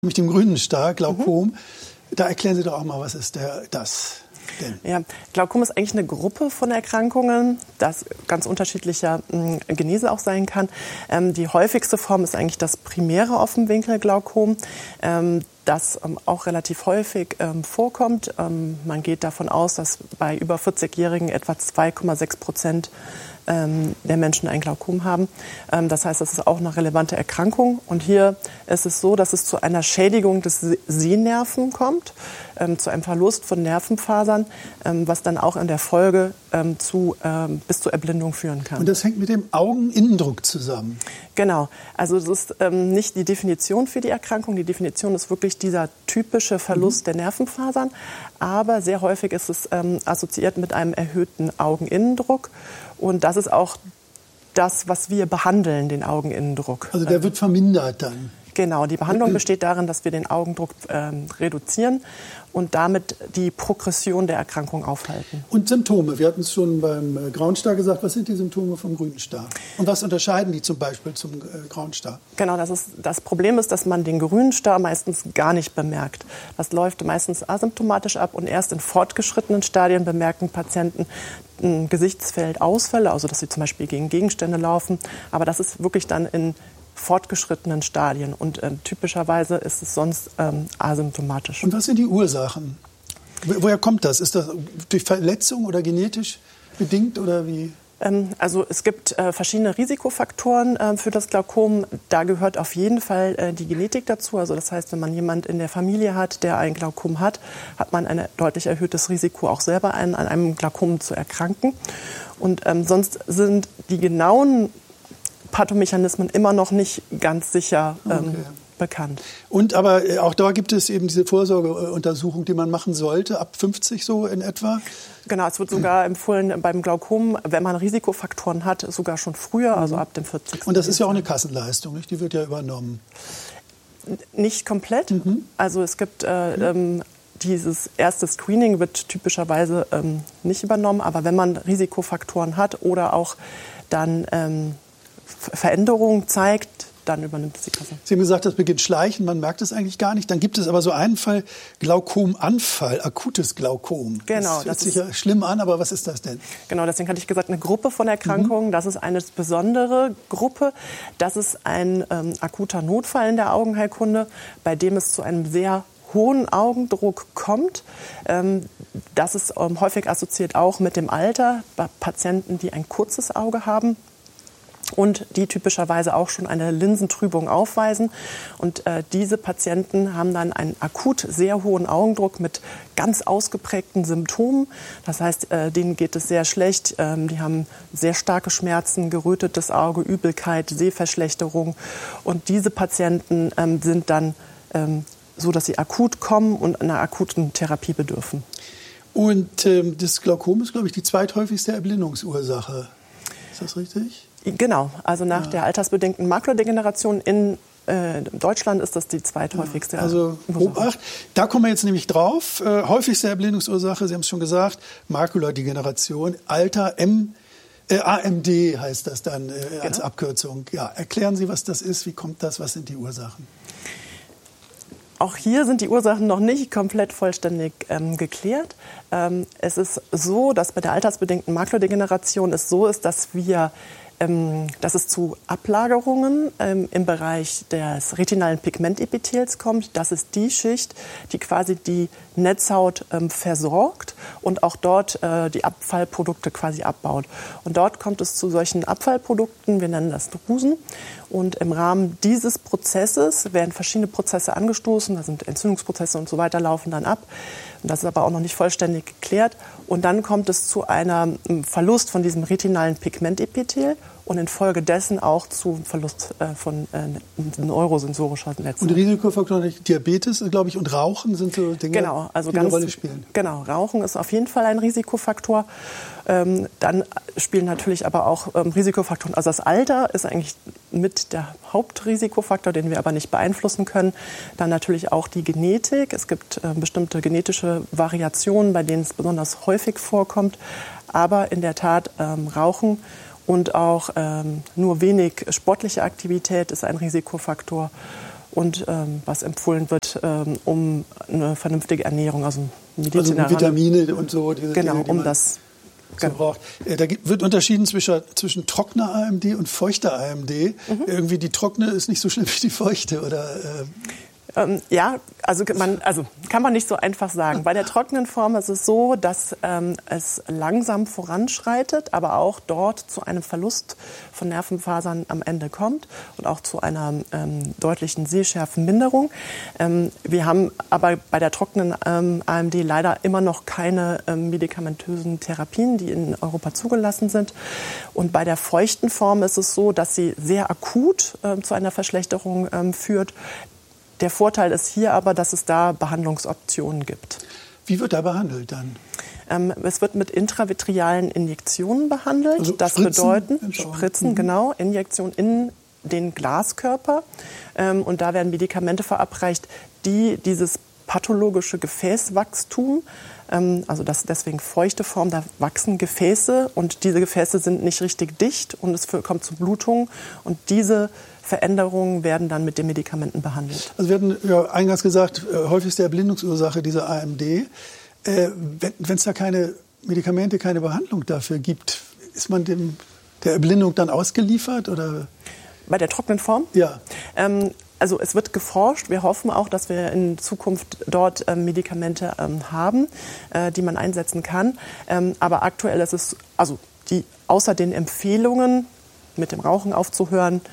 Nämlich dem grünen Star, Glaukom. Da erklären Sie doch auch mal, was ist das denn? Ja, Glaukom ist eigentlich eine Gruppe von Erkrankungen, das ganz unterschiedlicher Genese auch sein kann. Die häufigste Form ist eigentlich das primäre Offenwinkelglaukom, das auch relativ häufig vorkommt. Man geht davon aus, dass bei über 40-Jährigen etwa 2,6% der Menschen ein Glaukom haben. Das heißt, das ist auch eine relevante Erkrankung. Und hier ist es so, dass es zu einer Schädigung des Sehnerven kommt, zu einem Verlust von Nervenfasern, was dann auch in der Folge bis zur Erblindung führen kann. Und das hängt mit dem Augeninnendruck zusammen? Genau. Also es ist nicht die Definition für die Erkrankung. Die Definition ist wirklich dieser typische Verlust der Nervenfasern. Aber sehr häufig ist es assoziiert mit einem erhöhten Augeninnendruck. Und das ist auch das, was wir behandeln, den Augeninnendruck. Also der wird vermindert dann? Genau, die Behandlung besteht darin, dass wir den Augendruck reduzieren und damit die Progression der Erkrankung aufhalten. Und Symptome? Wir hatten es schon beim Grauen Star gesagt. Was sind die Symptome vom grünen Star? Und was unterscheiden die zum Beispiel zum Grauen Star? Genau, das Problem ist, dass man den grünen Star meistens gar nicht bemerkt. Das läuft meistens asymptomatisch ab und erst in fortgeschrittenen Stadien bemerken Patienten Gesichtsfeldausfälle, also dass sie zum Beispiel gegen Gegenstände laufen. Aber das ist wirklich dann in fortgeschrittenen Stadien und typischerweise ist es sonst asymptomatisch. Und was sind die Ursachen? Woher kommt das? Ist das durch Verletzung oder genetisch bedingt oder wie? Also es gibt verschiedene Risikofaktoren für das Glaukom. Da gehört auf jeden Fall die Genetik dazu. Also das heißt, wenn man jemanden in der Familie hat, der ein Glaukom hat, hat man ein deutlich erhöhtes Risiko, auch selber an einem Glaukom zu erkranken. Und sonst sind die genauen Pathomechanismen immer noch nicht ganz sicher bekannt. Und aber auch da gibt es eben diese Vorsorgeuntersuchung, die man machen sollte, ab 50 so in etwa? Genau, es wird sogar empfohlen beim Glaukom, wenn man Risikofaktoren hat, sogar schon früher, also ab dem 40. Und das ist ja auch eine Kassenleistung, nicht? Die wird ja übernommen. Nicht komplett. Also es gibt dieses erste Screening wird typischerweise nicht übernommen, aber wenn man Risikofaktoren hat oder auch dann Veränderungen zeigt, dann übernimmt es die Kasse. Sie haben gesagt, das beginnt schleichen, man merkt es eigentlich gar nicht. Dann gibt es aber so einen Fall, Glaukomanfall, akutes Glaukom. Genau. Das hört sich ja schlimm an, aber was ist das denn? Genau, deswegen hatte ich gesagt, eine Gruppe von Erkrankungen. Das ist eine besondere Gruppe. Das ist ein akuter Notfall in der Augenheilkunde, bei dem es zu einem sehr hohen Augendruck kommt. Das ist häufig assoziiert auch mit dem Alter bei Patienten, die ein kurzes Auge haben und die typischerweise auch schon eine Linsentrübung aufweisen. Und diese Patienten haben dann einen akut sehr hohen Augendruck mit ganz ausgeprägten Symptomen. Das heißt, denen geht es sehr schlecht. Die haben sehr starke Schmerzen, gerötetes Auge, Übelkeit, Sehverschlechterung. Und diese Patienten sind dann so, dass sie akut kommen und einer akuten Therapie bedürfen. Und das Glaukom ist, glaube ich, die zweithäufigste Erblindungsursache. Ist das richtig? Genau, also nach der altersbedingten Makuladegeneration in Deutschland ist das die zweithäufigste. Also Obacht, da kommen wir jetzt nämlich drauf. Häufigste Erblindungsursache, Sie haben es schon gesagt, Makuladegeneration, Alter, AMD heißt das dann als Abkürzung. Ja, erklären Sie, was das ist, wie kommt das, was sind die Ursachen? Auch hier sind die Ursachen noch nicht komplett vollständig geklärt. Es ist so, dass bei der altersbedingten Makuladegeneration es so ist, dass es zu Ablagerungen im Bereich des retinalen Pigmentepithels kommt. Das ist die Schicht, die quasi die Netzhaut versorgt und auch dort die Abfallprodukte quasi abbaut. Und dort kommt es zu solchen Abfallprodukten, wir nennen das Drusen. Und im Rahmen dieses Prozesses werden verschiedene Prozesse angestoßen, da sind Entzündungsprozesse und so weiter, laufen dann ab. Und das ist aber auch noch nicht vollständig geklärt. Und dann kommt es zu einem Verlust von diesem retinalen Pigmentepithel und infolgedessen auch zu Verlust von neurosensorischer Netzhaut. Und Risikofaktoren, Diabetes, glaube ich, und Rauchen sind so Dinge, die eine Rolle spielen. Genau, Rauchen ist auf jeden Fall ein Risikofaktor. Dann spielen natürlich aber auch Risikofaktoren. Also das Alter ist eigentlich mit der Hauptrisikofaktor, den wir aber nicht beeinflussen können. Dann natürlich auch die Genetik. Es gibt bestimmte genetische Variationen, bei denen es besonders häufig vorkommt. Aber in der Tat Rauchen und auch nur wenig sportliche Aktivität ist ein Risikofaktor. und was empfohlen wird, um eine vernünftige Ernährung, also medizinisch. Also Vitamine und so. Genau, um das so braucht. Da wird unterschieden zwischen trockener AMD und feuchter AMD. Irgendwie die trockene ist nicht so schlimm wie die feuchte, oder? Ja, also kann man nicht so einfach sagen. Bei der trockenen Form ist es so, dass es langsam voranschreitet, aber auch dort zu einem Verlust von Nervenfasern am Ende kommt und auch zu einer deutlichen Sehschärfenminderung. Wir haben aber bei der trockenen AMD leider immer noch keine medikamentösen Therapien, die in Europa zugelassen sind. Und bei der feuchten Form ist es so, dass sie sehr akut zu einer Verschlechterung führt. Der Vorteil ist hier aber, dass es da Behandlungsoptionen gibt. Wie wird da behandelt dann? Es wird mit intravitrealen Injektionen behandelt. Also das bedeutet Spritzen, genau, Injektion in den Glaskörper. Und da werden Medikamente verabreicht, die dieses pathologische Gefäßwachstum, also das deswegen feuchte Form, da wachsen Gefäße und diese Gefäße sind nicht richtig dicht und es kommt zu Blutungen und diese Veränderungen werden dann mit den Medikamenten behandelt. Also wir hatten ja eingangs gesagt, häufigste Erblindungsursache dieser AMD. Wenn es da keine Medikamente, keine Behandlung dafür gibt, ist man der Erblindung dann ausgeliefert, oder? Bei der trockenen Form? Ja. Also es wird geforscht. Wir hoffen auch, dass wir in Zukunft dort Medikamente haben, die man einsetzen kann. Aber aktuell ist es, also außer den Empfehlungen, mit dem Rauchen aufzuhören,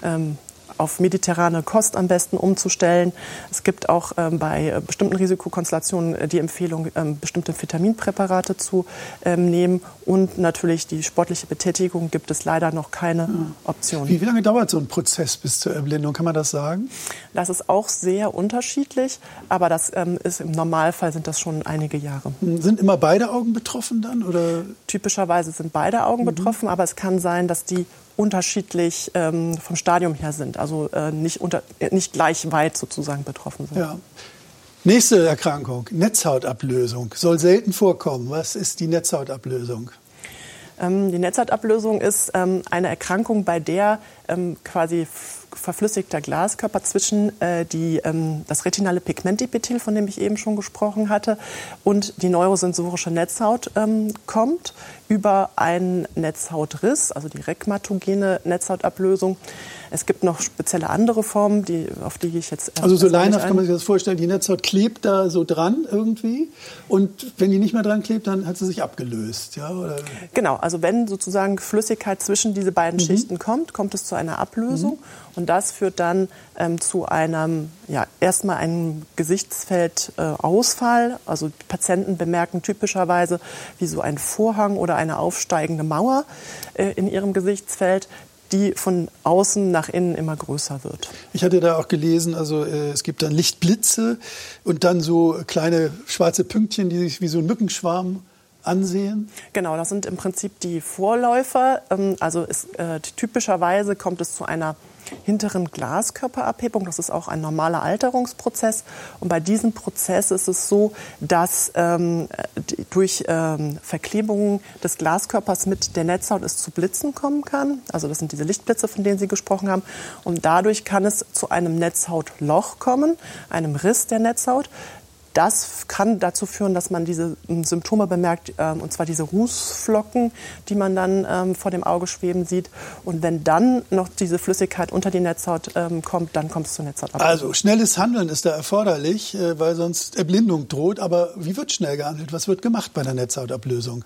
auf mediterrane Kost am besten umzustellen. Es gibt auch bei bestimmten Risikokonstellationen die Empfehlung, bestimmte Vitaminpräparate zu nehmen. Und natürlich die sportliche Betätigung gibt es leider noch keine Option. Wie lange dauert so ein Prozess bis zur Erblindung? Kann man das sagen? Das ist auch sehr unterschiedlich, aber das ist im Normalfall sind das schon einige Jahre. Sind immer beide Augen betroffen dann, oder? Typischerweise sind beide Augen betroffen, aber es kann sein, dass die unterschiedlich vom Stadium her sind, also nicht gleich weit sozusagen betroffen sind. Ja. Nächste Erkrankung, Netzhautablösung. Soll selten vorkommen. Was ist die Netzhautablösung? Die Netzhautablösung ist eine Erkrankung, bei der quasi verflüssigter Glaskörper zwischen das retinale Pigmentepithel, von dem ich eben schon gesprochen hatte, und die neurosensorische Netzhaut kommt über einen Netzhautriss, also die rekmatogene Netzhautablösung. Es gibt noch spezielle andere Formen, auf die ich jetzt also so laienhaft kann man sich das vorstellen, die Netzhaut klebt da so dran irgendwie und wenn die nicht mehr dran klebt, dann hat sie sich abgelöst, ja? Oder? Genau, also wenn sozusagen Flüssigkeit zwischen diese beiden Schichten kommt es zu einer Ablösung und das führt dann zu einem, erstmal einem Gesichtsfeldausfall. Also die Patienten bemerken typischerweise wie so ein Vorhang oder eine aufsteigende Mauer in ihrem Gesichtsfeld, die von außen nach innen immer größer wird. Ich hatte da auch gelesen, also es gibt dann Lichtblitze und dann so kleine schwarze Pünktchen, die sich wie so ein Mückenschwarm ansehen. Genau, das sind im Prinzip die Vorläufer. Also typischerweise kommt es zu einer hinteren Glaskörperabhebung. Das ist auch ein normaler Alterungsprozess. Und bei diesem Prozess ist es so, dass durch Verklebungen des Glaskörpers mit der Netzhaut es zu Blitzen kommen kann. Also das sind diese Lichtblitze, von denen Sie gesprochen haben. Und dadurch kann es zu einem Netzhautloch kommen, einem Riss der Netzhaut. Das kann dazu führen, dass man diese Symptome bemerkt, und zwar diese Rußflocken, die man dann vor dem Auge schweben sieht. Und wenn dann noch diese Flüssigkeit unter die Netzhaut kommt, dann kommt es zur Netzhautablösung. Also schnelles Handeln ist da erforderlich, weil sonst Erblindung droht. Aber wie wird schnell gehandelt? Was wird gemacht bei der Netzhautablösung?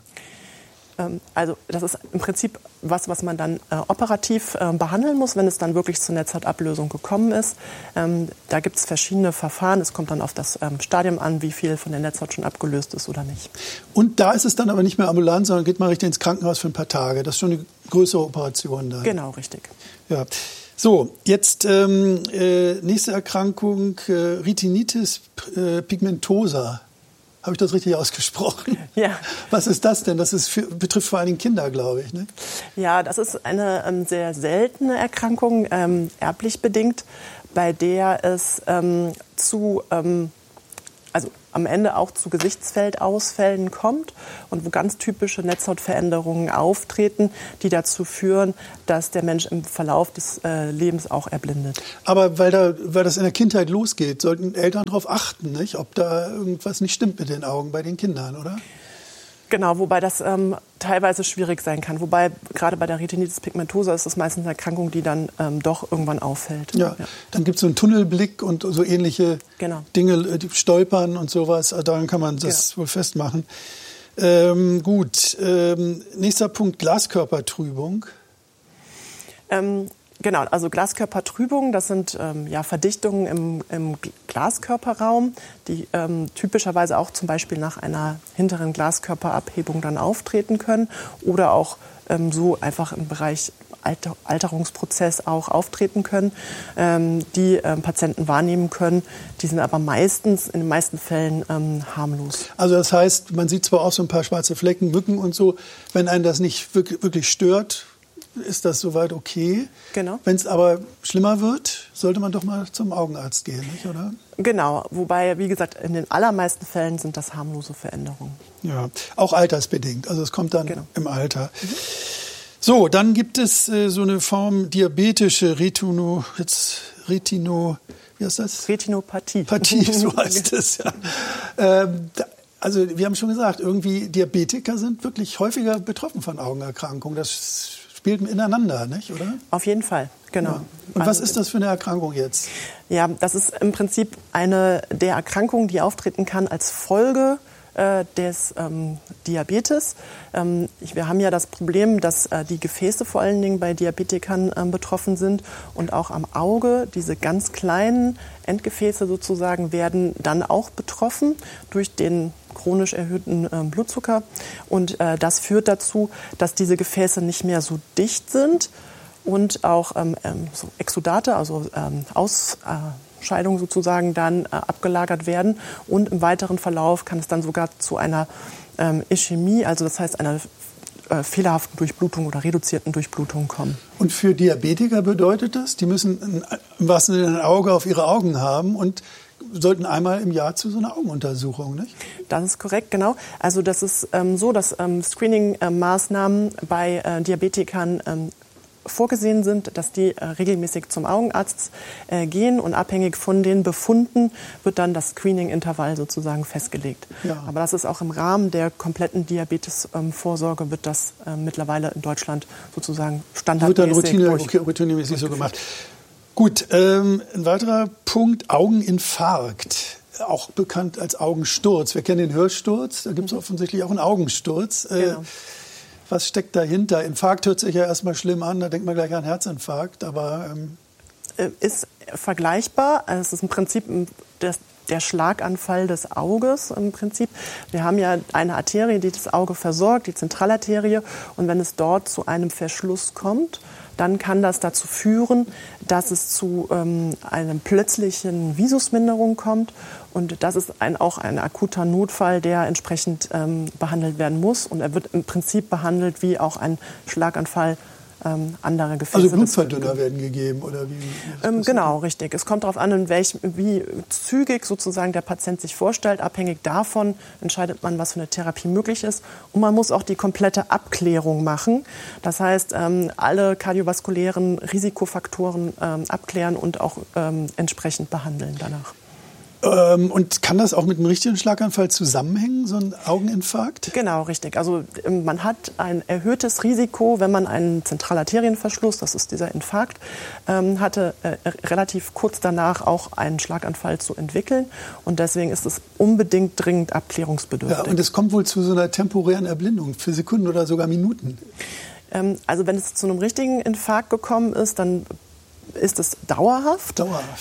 Also das ist im Prinzip was man dann operativ behandeln muss, wenn es dann wirklich zur Netzhautablösung gekommen ist. Da gibt es verschiedene Verfahren. Es kommt dann auf das Stadium an, wie viel von der Netzhaut schon abgelöst ist oder nicht. Und da ist es dann aber nicht mehr ambulant, sondern geht man richtig ins Krankenhaus für ein paar Tage. Das ist schon eine größere Operation dann. Genau, richtig. Ja. So, jetzt nächste Erkrankung, Retinitis pigmentosa. Habe ich das richtig ausgesprochen? Ja. Was ist das denn? Das betrifft vor allen Dingen Kinder, glaube ich, ne? Ja, das ist eine sehr seltene Erkrankung, erblich bedingt, bei der es am Ende auch zu Gesichtsfeldausfällen kommt und wo ganz typische Netzhautveränderungen auftreten, die dazu führen, dass der Mensch im Verlauf des Lebens auch erblindet. Aber weil das in der Kindheit losgeht, sollten Eltern darauf achten, nicht? Ob da irgendwas nicht stimmt mit den Augen bei den Kindern, oder? Genau, wobei das teilweise schwierig sein kann. Wobei gerade bei der Retinitis pigmentosa ist das meistens eine Erkrankung, die dann doch irgendwann auffällt. Ja. Dann gibt es so einen Tunnelblick und so ähnliche Dinge, die stolpern und sowas. Daran kann man das wohl festmachen. Gut, nächster Punkt, Glaskörpertrübung. Genau, also Glaskörpertrübung, das sind Verdichtungen im Glaskörperraum, die typischerweise auch zum Beispiel nach einer hinteren Glaskörperabhebung dann auftreten können oder auch so einfach im Bereich Alterungsprozess auch auftreten können, die Patienten wahrnehmen können. Die sind aber in den meisten Fällen harmlos. Also das heißt, man sieht zwar auch so ein paar schwarze Flecken, Mücken und so, wenn einen das nicht wirklich stört, ist das soweit okay. Genau. Wenn es aber schlimmer wird, sollte man doch mal zum Augenarzt gehen, nicht, oder? Genau, wobei, wie gesagt, in den allermeisten Fällen sind das harmlose Veränderungen. Ja, auch altersbedingt. Also es kommt dann im Alter. So, dann gibt es so eine Form diabetische wie heißt das? Retinopathie. So heißt es, ja. Also wir haben schon gesagt, irgendwie Diabetiker sind wirklich häufiger betroffen von Augenerkrankungen. Das spielt ineinander, nicht, oder? Auf jeden Fall, genau. Ja. Und was ist das für eine Erkrankung jetzt? Ja, das ist im Prinzip eine der Erkrankungen, die auftreten kann als Folge des Diabetes. Wir haben ja das Problem, dass die Gefäße vor allen Dingen bei Diabetikern betroffen sind und auch am Auge. Diese ganz kleinen Endgefäße sozusagen werden dann auch betroffen durch den chronisch erhöhten Blutzucker. Und das führt dazu, dass diese Gefäße nicht mehr so dicht sind und auch so Exudate, also Ausscheidungen sozusagen dann abgelagert werden. Und im weiteren Verlauf kann es dann sogar zu einer Ischämie, also das heißt einer fehlerhaften Durchblutung oder reduzierten Durchblutung kommen. Und für Diabetiker bedeutet das, die müssen im wahrsten Sinne ein Auge auf ihre Augen haben und sollten einmal im Jahr zu so einer Augenuntersuchung, nicht? Das ist korrekt, genau. Also das ist so, dass Screening-Maßnahmen bei Diabetikern vorgesehen sind, dass die regelmäßig zum Augenarzt gehen und abhängig von den Befunden wird dann das Screening-Intervall sozusagen festgelegt. Ja. Aber das ist auch im Rahmen der kompletten Diabetes-Vorsorge wird das mittlerweile in Deutschland sozusagen standardmäßig wird dann routinemäßig so gemacht. Gut, ein weiterer Punkt, Augeninfarkt, auch bekannt als Augensturz. Wir kennen den Hörsturz, da gibt es offensichtlich auch einen Augensturz. Genau. Was steckt dahinter? Infarkt hört sich ja erstmal schlimm an, da denkt man gleich an Herzinfarkt, aber... Ist vergleichbar. Es ist im Prinzip der Schlaganfall des Auges im Prinzip. Wir haben ja eine Arterie, die das Auge versorgt, die Zentralarterie. Und wenn es dort zu einem Verschluss kommt, dann kann das dazu führen, dass es zu einer plötzlichen Visusminderung kommt. Und das ist auch ein akuter Notfall, der entsprechend behandelt werden muss. Und er wird im Prinzip behandelt wie auch ein Schlaganfall anderer Gefäße. Also Blutverdünner werden gegeben, oder wie? Genau, richtig. Es kommt darauf an, wie zügig sozusagen der Patient sich vorstellt. Abhängig davon entscheidet man, was für eine Therapie möglich ist. Und man muss auch die komplette Abklärung machen. Das heißt, alle kardiovaskulären Risikofaktoren abklären und auch entsprechend behandeln danach. Und kann das auch mit einem richtigen Schlaganfall zusammenhängen, so ein Augeninfarkt? Genau, richtig. Also man hat ein erhöhtes Risiko, wenn man einen Zentralarterienverschluss, das ist dieser Infarkt, hatte, relativ kurz danach auch einen Schlaganfall zu entwickeln. Und deswegen ist es unbedingt dringend abklärungsbedürftig. Ja, und es kommt wohl zu so einer temporären Erblindung für Sekunden oder sogar Minuten. Also wenn es zu einem richtigen Infarkt gekommen ist, dann ist es dauerhaft.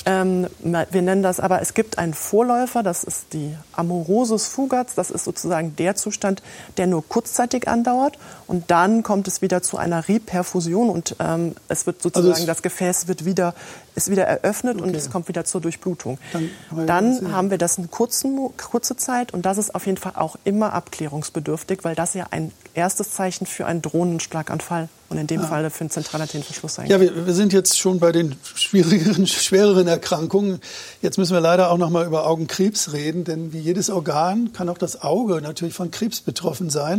Wir nennen das aber, es gibt einen Vorläufer, das ist die Amaurosis fugax, das ist sozusagen der Zustand, der nur kurzzeitig andauert und dann kommt es wieder zu einer Reperfusion und es wird sozusagen, also das Gefäß ist wieder eröffnet und es kommt wieder zur Durchblutung. Dann haben wir das eine kurze Zeit und das ist auf jeden Fall auch immer abklärungsbedürftig, weil das ja ein erstes Zeichen für einen drohenden Schlaganfall und in dem Falle für einen Zentralarterienverschluss sein. Ja, wir sind jetzt schon bei den schwereren Erkrankungen. Jetzt müssen wir leider auch noch mal über Augenkrebs reden, denn wie jedes Organ kann auch das Auge natürlich von Krebs betroffen sein.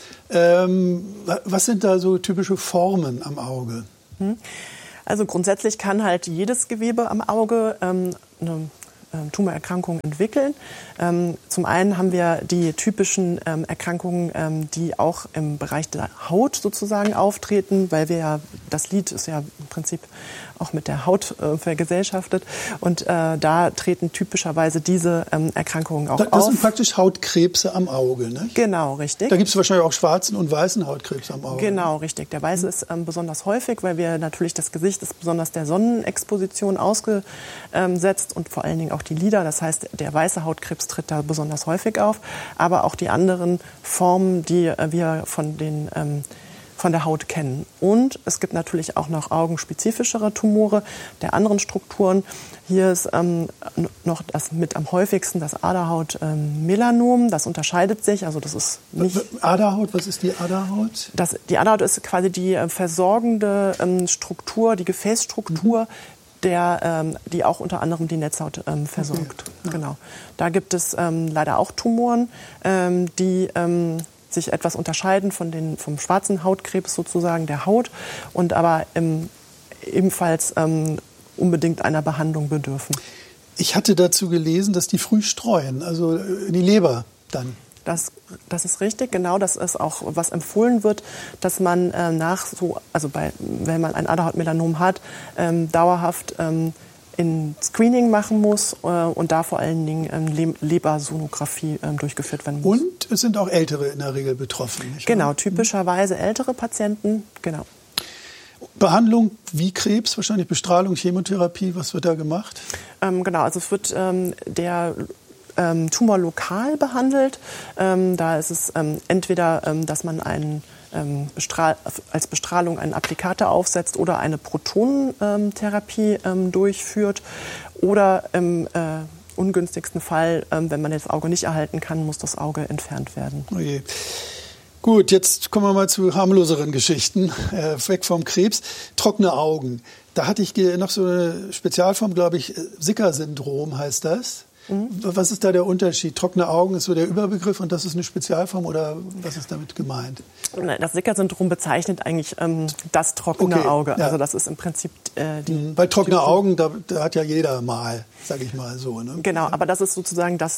Was sind da so typische Formen am Auge? Also grundsätzlich kann halt jedes Gewebe am Auge eine Tumorerkrankungen entwickeln. Zum einen haben wir die typischen Erkrankungen, die auch im Bereich der Haut sozusagen auftreten, weil wir ja, das Lid ist ja im Prinzip auch mit der Haut vergesellschaftet und da treten typischerweise diese Erkrankungen auch auf. Das sind praktisch Hautkrebse am Auge, ne? Genau, richtig. Da gibt es wahrscheinlich auch schwarzen und weißen Hautkrebs am Auge. Genau, richtig. Der weiße ist besonders häufig, weil wir natürlich das Gesicht ist besonders der Sonnenexposition ausgesetzt und vor allen Dingen auch die Lider. Das heißt, der weiße Hautkrebs tritt da besonders häufig auf, aber auch die anderen Formen, die wir von der Haut kennen. Und es gibt natürlich auch noch augenspezifischere Tumore der anderen Strukturen. Hier ist noch das mit am häufigsten das Aderhaut-Melanom. Das unterscheidet sich, also das ist nicht... Aderhaut, was ist die Aderhaut? Die Aderhaut ist quasi die versorgende Struktur, die Gefäßstruktur, die auch unter anderem die Netzhaut versorgt. Okay. Genau. Da gibt es leider auch Tumoren, die sich etwas unterscheiden vom schwarzen Hautkrebs sozusagen der Haut und aber ebenfalls unbedingt einer Behandlung bedürfen. Ich hatte dazu gelesen, dass die früh streuen, also in die Leber dann. Das ist richtig, genau. Das ist auch, was empfohlen wird, dass man wenn man ein Aderhautmelanom hat, dauerhaft in Screening machen muss und da vor allen Dingen Lebersonographie durchgeführt werden muss. Und es sind auch Ältere in der Regel betroffen, nicht wahr? Genau, typischerweise ältere Patienten, genau. Behandlung wie Krebs, wahrscheinlich Bestrahlung, Chemotherapie, was wird da gemacht? Genau, also es wird der Tumor lokal behandelt. Da ist es entweder, dass man als Bestrahlung einen Applikator aufsetzt oder eine Protonentherapie durchführt. Oder im ungünstigsten Fall, wenn man das Auge nicht erhalten kann, muss das Auge entfernt werden. Oh je. Gut, jetzt kommen wir mal zu harmloseren Geschichten, weg vom Krebs. Trockene Augen. Da hatte ich noch so eine Spezialform, glaube ich, Sicker-Syndrom heißt das. Was ist da der Unterschied? Trockene Augen ist so der Überbegriff und das ist eine Spezialform oder was ist damit gemeint? Das Sicker-Syndrom bezeichnet eigentlich das trockene Auge. Ja. Also das ist im Prinzip Bei trockene Augen, da hat ja jeder mal, sage ich mal so. Ne? Genau, aber das ist sozusagen das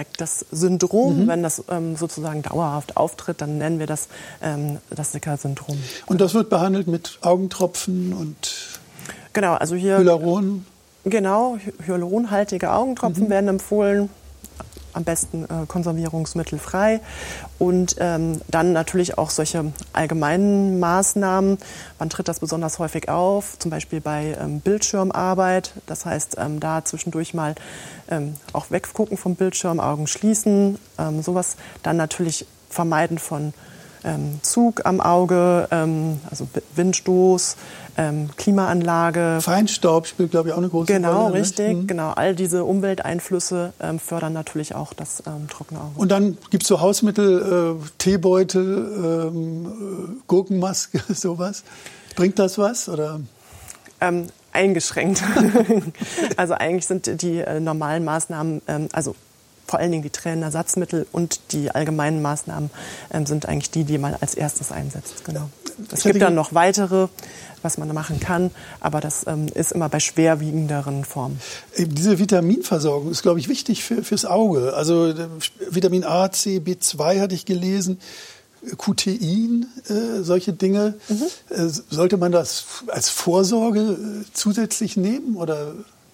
Syndrom. Wenn das sozusagen dauerhaft auftritt, dann nennen wir das Sicker-Syndrom. Und das wird behandelt mit Augentropfen und also hier Hyaluron? Genau, hyaluronhaltige Augentropfen werden empfohlen, am besten konservierungsmittelfrei. Und dann natürlich auch solche allgemeinen Maßnahmen. Wann tritt das besonders häufig auf? Zum Beispiel bei Bildschirmarbeit. Das heißt, da zwischendurch mal auch weggucken vom Bildschirm, Augen schließen. Sowas dann natürlich vermeiden von Zug am Auge, also Windstoß, Klimaanlage. Feinstaub spielt, glaube ich, auch eine große Rolle. Genau, richtig. Genau, all diese Umwelteinflüsse fördern natürlich auch das trockene Auge. Und dann gibt es so Hausmittel, Teebeutel, Gurkenmaske, sowas. Bringt das was? Oder? Eingeschränkt. Also eigentlich sind die normalen Maßnahmen, vor allen Dingen die Tränenersatzmittel und die allgemeinen Maßnahmen sind eigentlich die man als erstes einsetzt. Genau. Es gibt dann noch weitere, was man machen kann, aber das ist immer bei schwerwiegenderen Formen. Diese Vitaminversorgung ist, glaube ich, wichtig fürs Auge. Also Vitamin A, C, B2 hatte ich gelesen, Cutein, solche Dinge. Sollte man das als Vorsorge zusätzlich nehmen oder?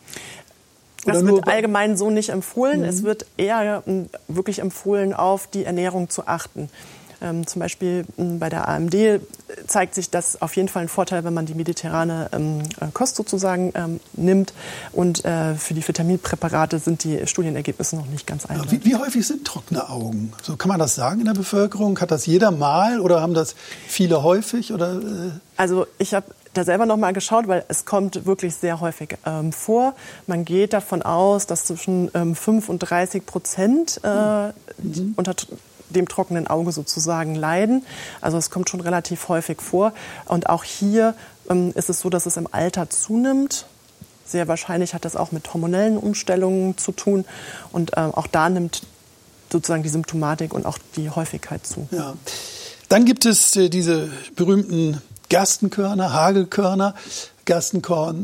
Das wird allgemein so nicht empfohlen. Es wird eher wirklich empfohlen, auf die Ernährung zu achten. Zum Beispiel bei der AMD zeigt sich das auf jeden Fall ein Vorteil, wenn man die mediterrane Kost sozusagen nimmt. Und für die Vitaminpräparate sind die Studienergebnisse noch nicht ganz eindeutig. Wie häufig sind trockene Augen? So, kann man das sagen in der Bevölkerung? Hat das jeder mal oder haben das viele häufig? Oder? Also ich habe da selber noch mal geschaut, weil es kommt wirklich sehr häufig vor. Man geht davon aus, dass zwischen 5% und 30% dem trockenen Auge sozusagen leiden. Also es kommt schon relativ häufig vor. Und auch hier ist es so, dass es im Alter zunimmt. Sehr wahrscheinlich hat das auch mit hormonellen Umstellungen zu tun. Und auch da nimmt sozusagen die Symptomatik und auch die Häufigkeit zu. Ja. Dann gibt es diese berühmten Gerstenkörner, Hagelkörner. Gerstenkorn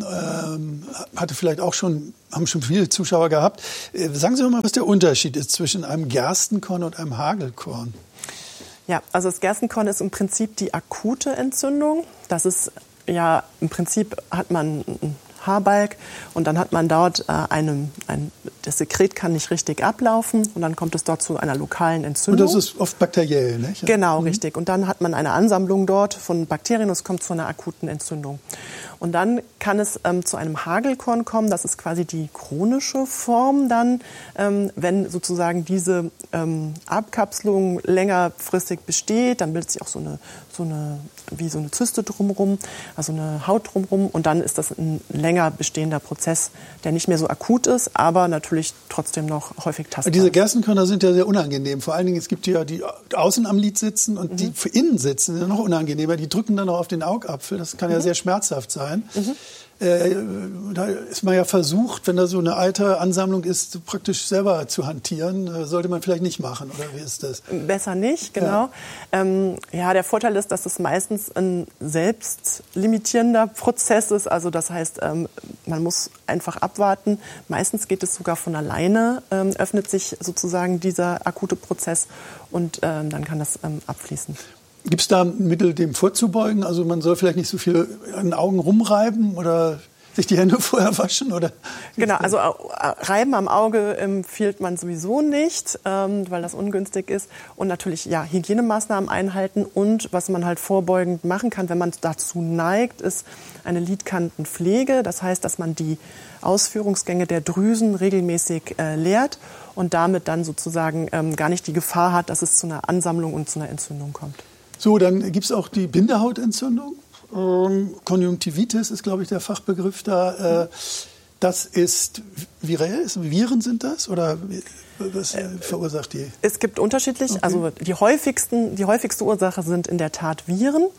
haben schon viele Zuschauer gehabt. Sagen Sie doch mal, was der Unterschied ist zwischen einem Gerstenkorn und einem Hagelkorn. Ja, also das Gerstenkorn ist im Prinzip die akute Entzündung. Das ist ja im Prinzip hat man einen Haarbalg und dann hat man dort das Sekret kann nicht richtig ablaufen und dann kommt es dort zu einer lokalen Entzündung. Und das ist oft bakteriell, nicht? Genau, richtig. Und dann hat man eine Ansammlung dort von Bakterien und es kommt zu einer akuten Entzündung. Und dann kann es zu einem Hagelkorn kommen. Das ist quasi die chronische Form dann, wenn sozusagen diese Abkapselung längerfristig besteht, dann bildet sich auch so eine Zyste drumherum, also eine Haut drumherum. Und dann ist das ein länger bestehender Prozess, der nicht mehr so akut ist, aber natürlich trotzdem noch häufig tastbar. Diese Gerstenkörner sind ja sehr unangenehm. Vor allen Dingen, es gibt ja die außen am Lid sitzen und die für innen sitzen, sind ja noch unangenehmer. Die drücken dann noch auf den Augapfel. Das kann ja sehr schmerzhaft sein. Da ist man ja versucht, wenn da so eine Eiteransammlung ist, praktisch selber zu hantieren. Sollte man vielleicht nicht machen, oder wie ist das? Besser nicht, genau. Ja, der Vorteil ist, dass es meistens ein selbstlimitierender Prozess ist. Also das heißt, man muss einfach abwarten. Meistens geht es sogar von alleine, öffnet sich sozusagen dieser akute Prozess und dann kann das abfließen. Gibt es da Mittel, dem vorzubeugen? Also man soll vielleicht nicht so viel an den Augen rumreiben oder sich die Hände vorher waschen? Oder? Genau, also Reiben am Auge empfiehlt man sowieso nicht, weil das ungünstig ist. Und natürlich ja, Hygienemaßnahmen einhalten. Und was man halt vorbeugend machen kann, wenn man dazu neigt, ist eine Lidkantenpflege. Das heißt, dass man die Ausführungsgänge der Drüsen regelmäßig leert und damit dann sozusagen gar nicht die Gefahr hat, dass es zu einer Ansammlung und zu einer Entzündung kommt. So, dann gibt es auch die Bindehautentzündung. Konjunktivitis ist, glaube ich, der Fachbegriff da. Das ist virell? Viren sind das? Oder was verursacht die? Es gibt unterschiedlich. Okay. Also die häufigste Ursache sind in der Tat Viren.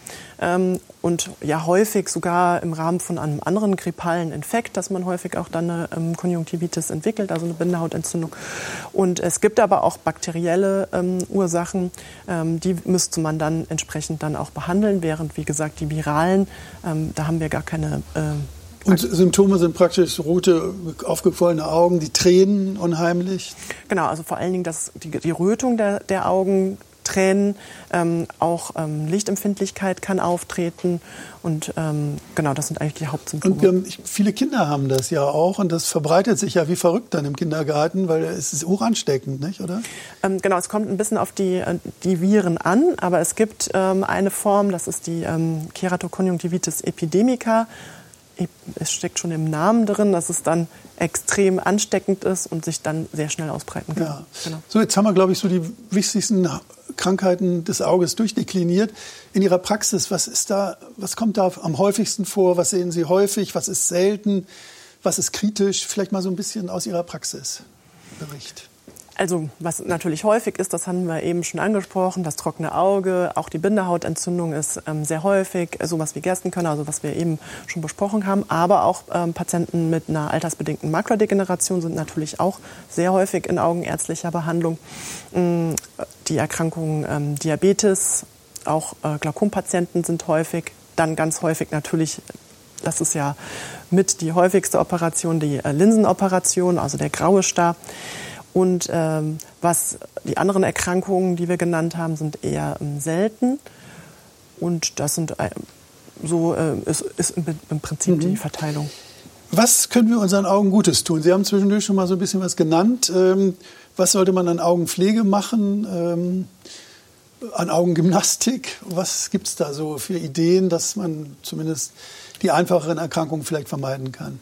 Und ja häufig sogar im Rahmen von einem anderen grippalen Infekt, dass man häufig auch dann eine Konjunktivitis entwickelt, also eine Bindehautentzündung. Und es gibt aber auch bakterielle Ursachen, die müsste man dann entsprechend dann auch behandeln, während, wie gesagt, die viralen, da haben wir gar keine Und Symptome sind praktisch rote, aufgequollene Augen, die Tränen unheimlich? Genau, also vor allen Dingen die Rötung der Augen, Tränen, auch Lichtempfindlichkeit kann auftreten und genau, das sind eigentlich die Hauptsymptome. Und viele Kinder haben das ja auch und das verbreitet sich ja wie verrückt dann im Kindergarten, weil es ist hoch ansteckend, nicht, oder? Genau, es kommt ein bisschen auf die Viren an, aber es gibt eine Form, das ist die Keratokonjunktivitis epidemica. Es steckt schon im Namen drin, dass es dann extrem ansteckend ist und sich dann sehr schnell ausbreiten kann. Ja. Genau. So, jetzt haben wir, glaube ich, so die wichtigsten Krankheiten des Auges durchdekliniert. In Ihrer Praxis, was kommt da am häufigsten vor? Was sehen Sie häufig? Was ist selten? Was ist kritisch? Vielleicht mal so ein bisschen aus Ihrer Praxis Bericht. Also was natürlich häufig ist, das haben wir eben schon angesprochen, das trockene Auge, auch die Bindehautentzündung ist sehr häufig, sowas wie Gerstenkörner, also was wir eben schon besprochen haben. Aber auch Patienten mit einer altersbedingten Makuladegeneration sind natürlich auch sehr häufig in augenärztlicher Behandlung. Die Erkrankungen Diabetes, auch Glaukompatienten sind häufig. Dann ganz häufig natürlich, das ist ja mit die häufigste Operation, die Linsenoperation, also der graue Star. Und was die anderen Erkrankungen, die wir genannt haben, sind eher selten. Und das sind ist im Prinzip die Verteilung. Was können wir unseren Augen Gutes tun? Sie haben zwischendurch schon mal so ein bisschen was genannt. Was sollte man an Augenpflege machen? An Augengymnastik? Was gibt es da so für Ideen, dass man zumindest die einfacheren Erkrankungen vielleicht vermeiden kann?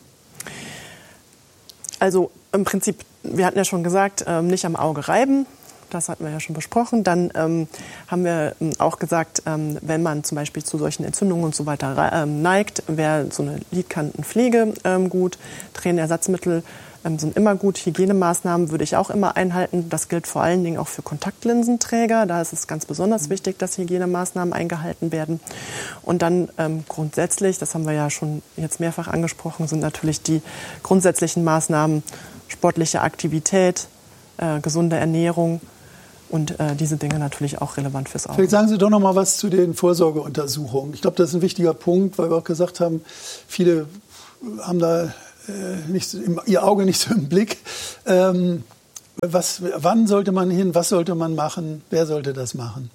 Also im Prinzip, wir hatten ja schon gesagt, nicht am Auge reiben. Das hatten wir ja schon besprochen. Dann haben wir auch gesagt, wenn man zum Beispiel zu solchen Entzündungen und so weiter neigt, wäre so eine Lidkantenpflege gut. Tränenersatzmittel sind immer gut. Hygienemaßnahmen würde ich auch immer einhalten. Das gilt vor allen Dingen auch für Kontaktlinsenträger. Da ist es ganz besonders wichtig, dass Hygienemaßnahmen eingehalten werden. Und dann grundsätzlich, das haben wir ja schon jetzt mehrfach angesprochen, sind natürlich die grundsätzlichen Maßnahmen sportliche Aktivität, gesunde Ernährung und diese Dinge natürlich auch relevant fürs Auge. Vielleicht sagen Sie doch noch mal was zu den Vorsorgeuntersuchungen. Ich glaube, das ist ein wichtiger Punkt, weil wir auch gesagt haben, viele haben da ihr Auge nicht so im Blick. Wann sollte man hin? Was sollte man machen? Wer sollte das machen?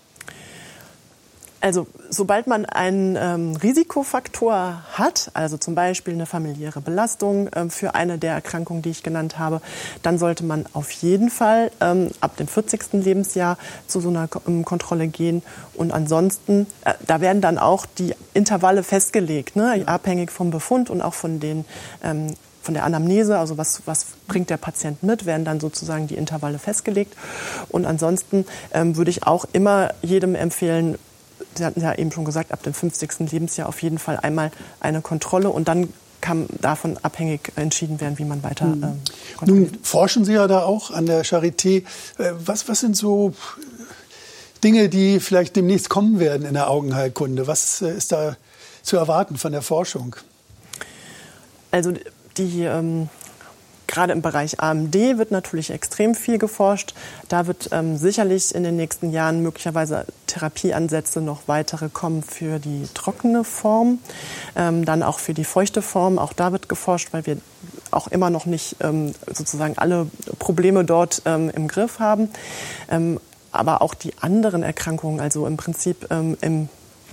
Also sobald man einen Risikofaktor hat, also zum Beispiel eine familiäre Belastung für eine der Erkrankungen, die ich genannt habe, dann sollte man auf jeden Fall ab dem 40. Lebensjahr zu so einer Kontrolle gehen. Und ansonsten, da werden dann auch die Intervalle festgelegt, ne, abhängig vom Befund und auch von der Anamnese, also was bringt der Patient mit, werden dann sozusagen die Intervalle festgelegt. Und ansonsten würde ich auch immer jedem empfehlen, Sie hatten ja eben schon gesagt, ab dem 50. Lebensjahr auf jeden Fall einmal eine Kontrolle und dann kann davon abhängig entschieden werden, wie man weiter Nun forschen Sie ja da auch an der Charité. Was sind so Dinge, die vielleicht demnächst kommen werden in der Augenheilkunde? Was ist da zu erwarten von der Forschung? Also gerade im Bereich AMD wird natürlich extrem viel geforscht. Da wird sicherlich in den nächsten Jahren möglicherweise Therapieansätze noch weitere kommen für die trockene Form, dann auch für die feuchte Form. Auch da wird geforscht, weil wir auch immer noch nicht sozusagen alle Probleme dort im Griff haben. Aber auch die anderen Erkrankungen, also im Prinzip im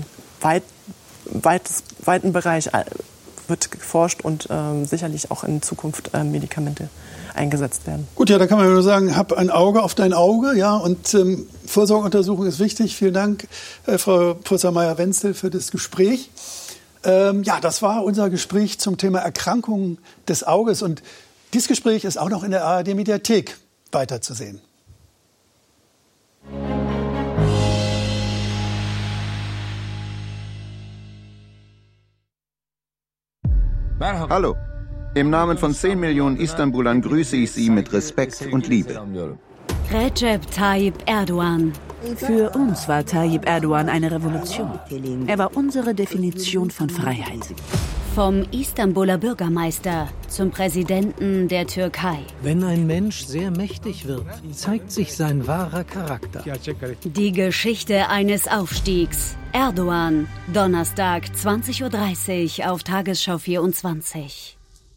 weiten Bereich wird geforscht und sicherlich auch in Zukunft Medikamente eingesetzt werden. Gut, ja, da kann man nur sagen, hab ein Auge auf dein Auge, ja, und Vorsorgeuntersuchung ist wichtig. Vielen Dank, Frau Professor Meyer-Wenzel, für das Gespräch. Ja, das war unser Gespräch zum Thema Erkrankungen des Auges und dieses Gespräch ist auch noch in der ARD-Mediathek weiterzusehen. Hallo. Im Namen von 10 Millionen Istanbulern grüße ich Sie mit Respekt und Liebe. Recep Tayyip Erdogan. Für uns war Tayyip Erdogan eine Revolution. Er war unsere Definition von Freiheit. Vom Istanbuler Bürgermeister zum Präsidenten der Türkei. Wenn ein Mensch sehr mächtig wird, zeigt sich sein wahrer Charakter. Die Geschichte eines Aufstiegs. Erdogan, Donnerstag 20:30 Uhr auf Tagesschau 24.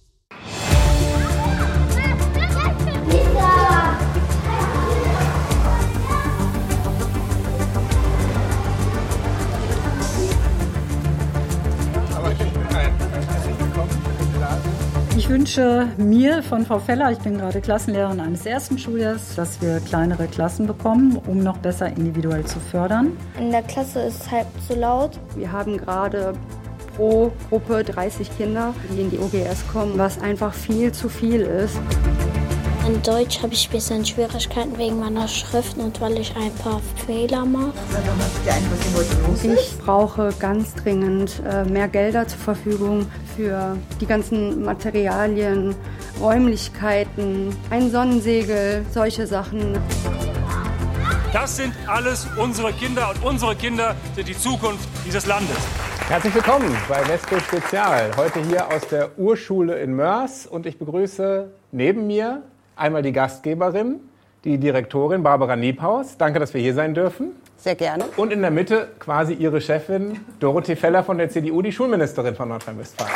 Ich wünsche mir von Frau Feller, ich bin gerade Klassenlehrerin eines ersten Schuljahres, dass wir kleinere Klassen bekommen, um noch besser individuell zu fördern. In der Klasse ist es halb so laut. Wir haben gerade pro Gruppe 30 Kinder, die in die OGS kommen, was einfach viel zu viel ist. In Deutsch habe ich ein bisschen Schwierigkeiten wegen meiner Schrift und weil ich ein paar Fehler mache. Ich brauche ganz dringend mehr Gelder zur Verfügung für die ganzen Materialien, Räumlichkeiten, ein Sonnensegel, solche Sachen. Das sind alles unsere Kinder und unsere Kinder sind die Zukunft dieses Landes. Herzlich willkommen bei Wesco Spezial. Heute hier aus der Urschule in Moers und ich begrüße neben mir einmal die Gastgeberin, die Direktorin Barbara Niephaus. Danke, dass wir hier sein dürfen. Sehr gerne. Und in der Mitte quasi ihre Chefin Dorothee Feller von der CDU, die Schulministerin von Nordrhein-Westfalen.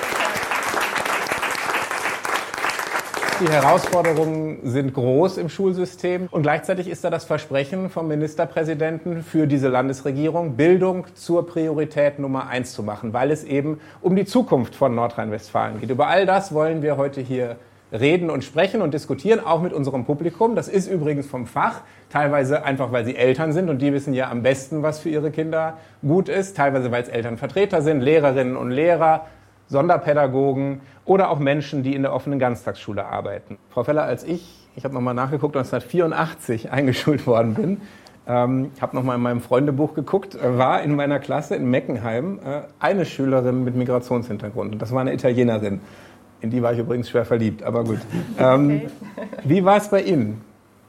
Die Herausforderungen sind groß im Schulsystem und gleichzeitig ist da das Versprechen vom Ministerpräsidenten für diese Landesregierung, Bildung zur Priorität Nummer 1 zu machen, weil es eben um die Zukunft von Nordrhein-Westfalen geht. Über all das wollen wir heute hier reden und sprechen und diskutieren, auch mit unserem Publikum. Das ist übrigens vom Fach, teilweise einfach, weil sie Eltern sind und die wissen ja am besten, was für ihre Kinder gut ist, teilweise, weil es Elternvertreter sind, Lehrerinnen und Lehrer, Sonderpädagogen oder auch Menschen, die in der offenen Ganztagsschule arbeiten. Frau Feller, als ich habe nochmal nachgeguckt, 1984 eingeschult worden bin, habe nochmal in meinem Freundebuch geguckt, war in meiner Klasse in Meckenheim eine Schülerin mit Migrationshintergrund und das war eine Italienerin. In die war ich übrigens schwer verliebt, aber gut. Okay. Wie war es bei Ihnen?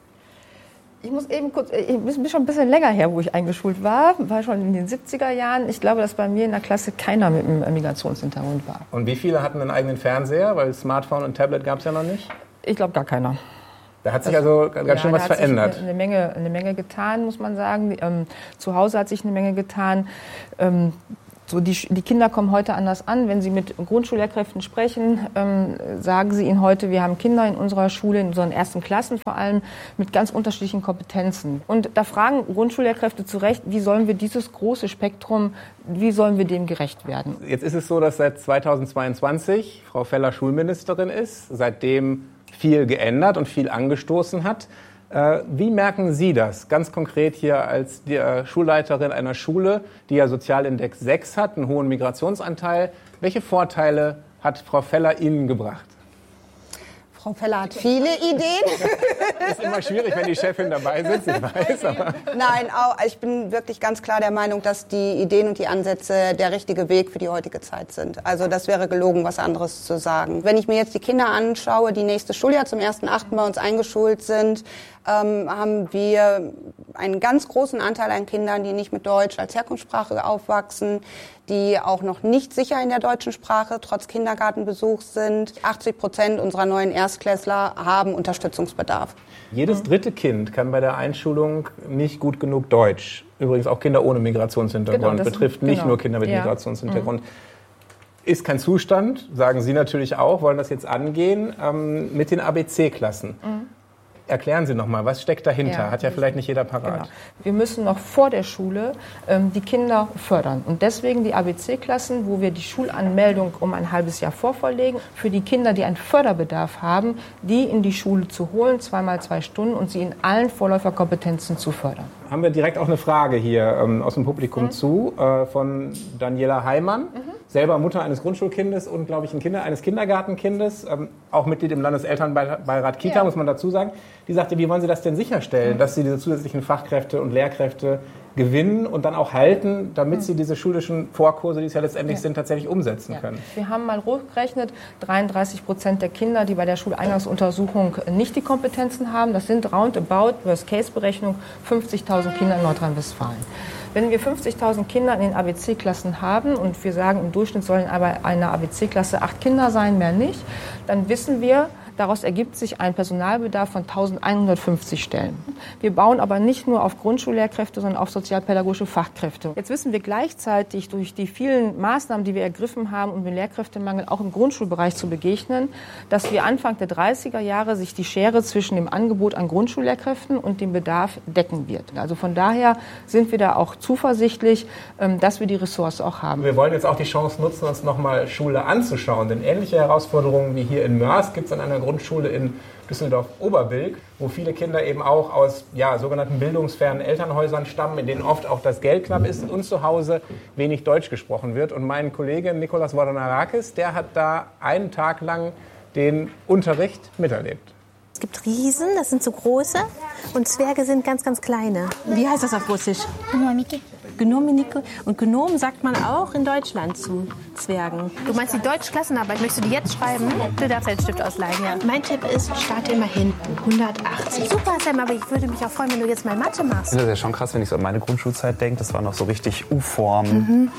Ich muss eben kurz, es ist schon ein bisschen länger her, wo ich eingeschult war schon in den 70er Jahren. Ich glaube, dass bei mir in der Klasse keiner mit einem Migrationshintergrund war. Und wie viele hatten einen eigenen Fernseher? Weil Smartphone und Tablet gab es ja noch nicht. Ich glaube, gar keiner. Da hat sich also ganz schön was verändert. Eine Menge getan, muss man sagen. Zu Hause hat sich eine Menge getan. Die Kinder kommen heute anders an. Wenn Sie mit Grundschullehrkräften sprechen, sagen sie Ihnen heute, wir haben Kinder in unserer Schule, in unseren ersten Klassen vor allem, mit ganz unterschiedlichen Kompetenzen. Und da fragen Grundschullehrkräfte zu Recht, wie sollen wir dieses große Spektrum, wie sollen wir dem gerecht werden? Jetzt ist es so, dass seit 2022 Frau Feller Schulministerin ist, seitdem viel geändert und viel angestoßen hat. Wie merken Sie das ganz konkret hier als die Schulleiterin einer Schule, die ja Sozialindex 6 hat, einen hohen Migrationsanteil? Welche Vorteile hat Frau Feller Ihnen gebracht? Frau Feller hat viele Ideen. Das ist immer schwierig, wenn die Chefin dabei sitzt, ich weiß. Aber Nein, ich bin wirklich ganz klar der Meinung, dass die Ideen und die Ansätze der richtige Weg für die heutige Zeit sind. Also das wäre gelogen, was anderes zu sagen. Wenn ich mir jetzt die Kinder anschaue, die nächstes Schuljahr zum 1.8. bei uns eingeschult sind, haben wir einen ganz großen Anteil an Kindern, die nicht mit Deutsch als Herkunftssprache aufwachsen, die auch noch nicht sicher in der deutschen Sprache trotz Kindergartenbesuch sind. 80% unserer neuen Erstklässler haben Unterstützungsbedarf. Jedes dritte Kind kann bei der Einschulung nicht gut genug Deutsch. Übrigens auch Kinder ohne Migrationshintergrund. Genau, betrifft nicht nur Kinder mit Migrationshintergrund. Ist kein Zustand, sagen Sie natürlich auch, wollen das jetzt angehen, mit den ABC-Klassen. Erklären Sie noch mal, was steckt dahinter? Hat ja vielleicht nicht jeder parat. Genau. Wir müssen noch vor der Schule die Kinder fördern. Und deswegen die ABC-Klassen, wo wir die Schulanmeldung um ein halbes Jahr vorverlegen, für die Kinder, die einen Förderbedarf haben, die in die Schule zu holen, 2x2 Stunden und sie in allen Vorläuferkompetenzen zu fördern. Haben wir direkt auch eine Frage hier aus dem Publikum von Daniela Heimann. Selber Mutter eines Grundschulkindes und, glaube ich, eines Kindergartenkindes, auch Mitglied im Landeselternbeirat Kita, muss man dazu sagen. Die sagte, wie wollen Sie das denn sicherstellen, dass Sie diese zusätzlichen Fachkräfte und Lehrkräfte gewinnen und dann auch halten, damit Sie diese schulischen Vorkurse, die es ja letztendlich sind, tatsächlich umsetzen können? Wir haben mal hochgerechnet, 33% der Kinder, die bei der Schuleingangsuntersuchung nicht die Kompetenzen haben, das sind roundabout, Worst-Case-Berechnung, 50.000 Kinder in Nordrhein-Westfalen. Wenn wir 50.000 Kinder in den ABC-Klassen haben und wir sagen, im Durchschnitt sollen aber eine ABC-Klasse 8 Kinder sein, mehr nicht, dann wissen wir, daraus ergibt sich ein Personalbedarf von 1.150 Stellen. Wir bauen aber nicht nur auf Grundschullehrkräfte, sondern auf sozialpädagogische Fachkräfte. Jetzt wissen wir gleichzeitig durch die vielen Maßnahmen, die wir ergriffen haben, um dem Lehrkräftemangel auch im Grundschulbereich zu begegnen, dass wir Anfang der 30er Jahre sich die Schere zwischen dem Angebot an Grundschullehrkräften und dem Bedarf decken wird. Also von daher sind wir da auch zuversichtlich, dass wir die Ressource auch haben. Wir wollen jetzt auch die Chance nutzen, uns nochmal Schule anzuschauen. Denn ähnliche Herausforderungen wie hier in Mörs gibt es an einer Grundschule in Düsseldorf-Oberbilk, wo viele Kinder eben auch aus sogenannten bildungsfernen Elternhäusern stammen, in denen oft auch das Geld knapp ist und zu Hause wenig Deutsch gesprochen wird. Und mein Kollege Nikolas Vodonarakis, der hat da einen Tag lang den Unterricht miterlebt. Es gibt Riesen, das sind so große, und Zwerge sind ganz, ganz kleine. Wie heißt das auf Russisch? Gnominike. Und Gnom sagt man auch in Deutschland zu Zwergen. Du meinst die Deutsch-Klassenarbeit? Möchtest du die jetzt schreiben? Du darfst einen Stift ausleihen, ja. Mein Tipp ist, starte immer hinten. 180. Super, Sam, aber ich würde mich auch freuen, wenn du jetzt mal Mathe machst. Das ist ja schon krass, wenn ich so an meine Grundschulzeit denke. Das war noch so richtig U-Form.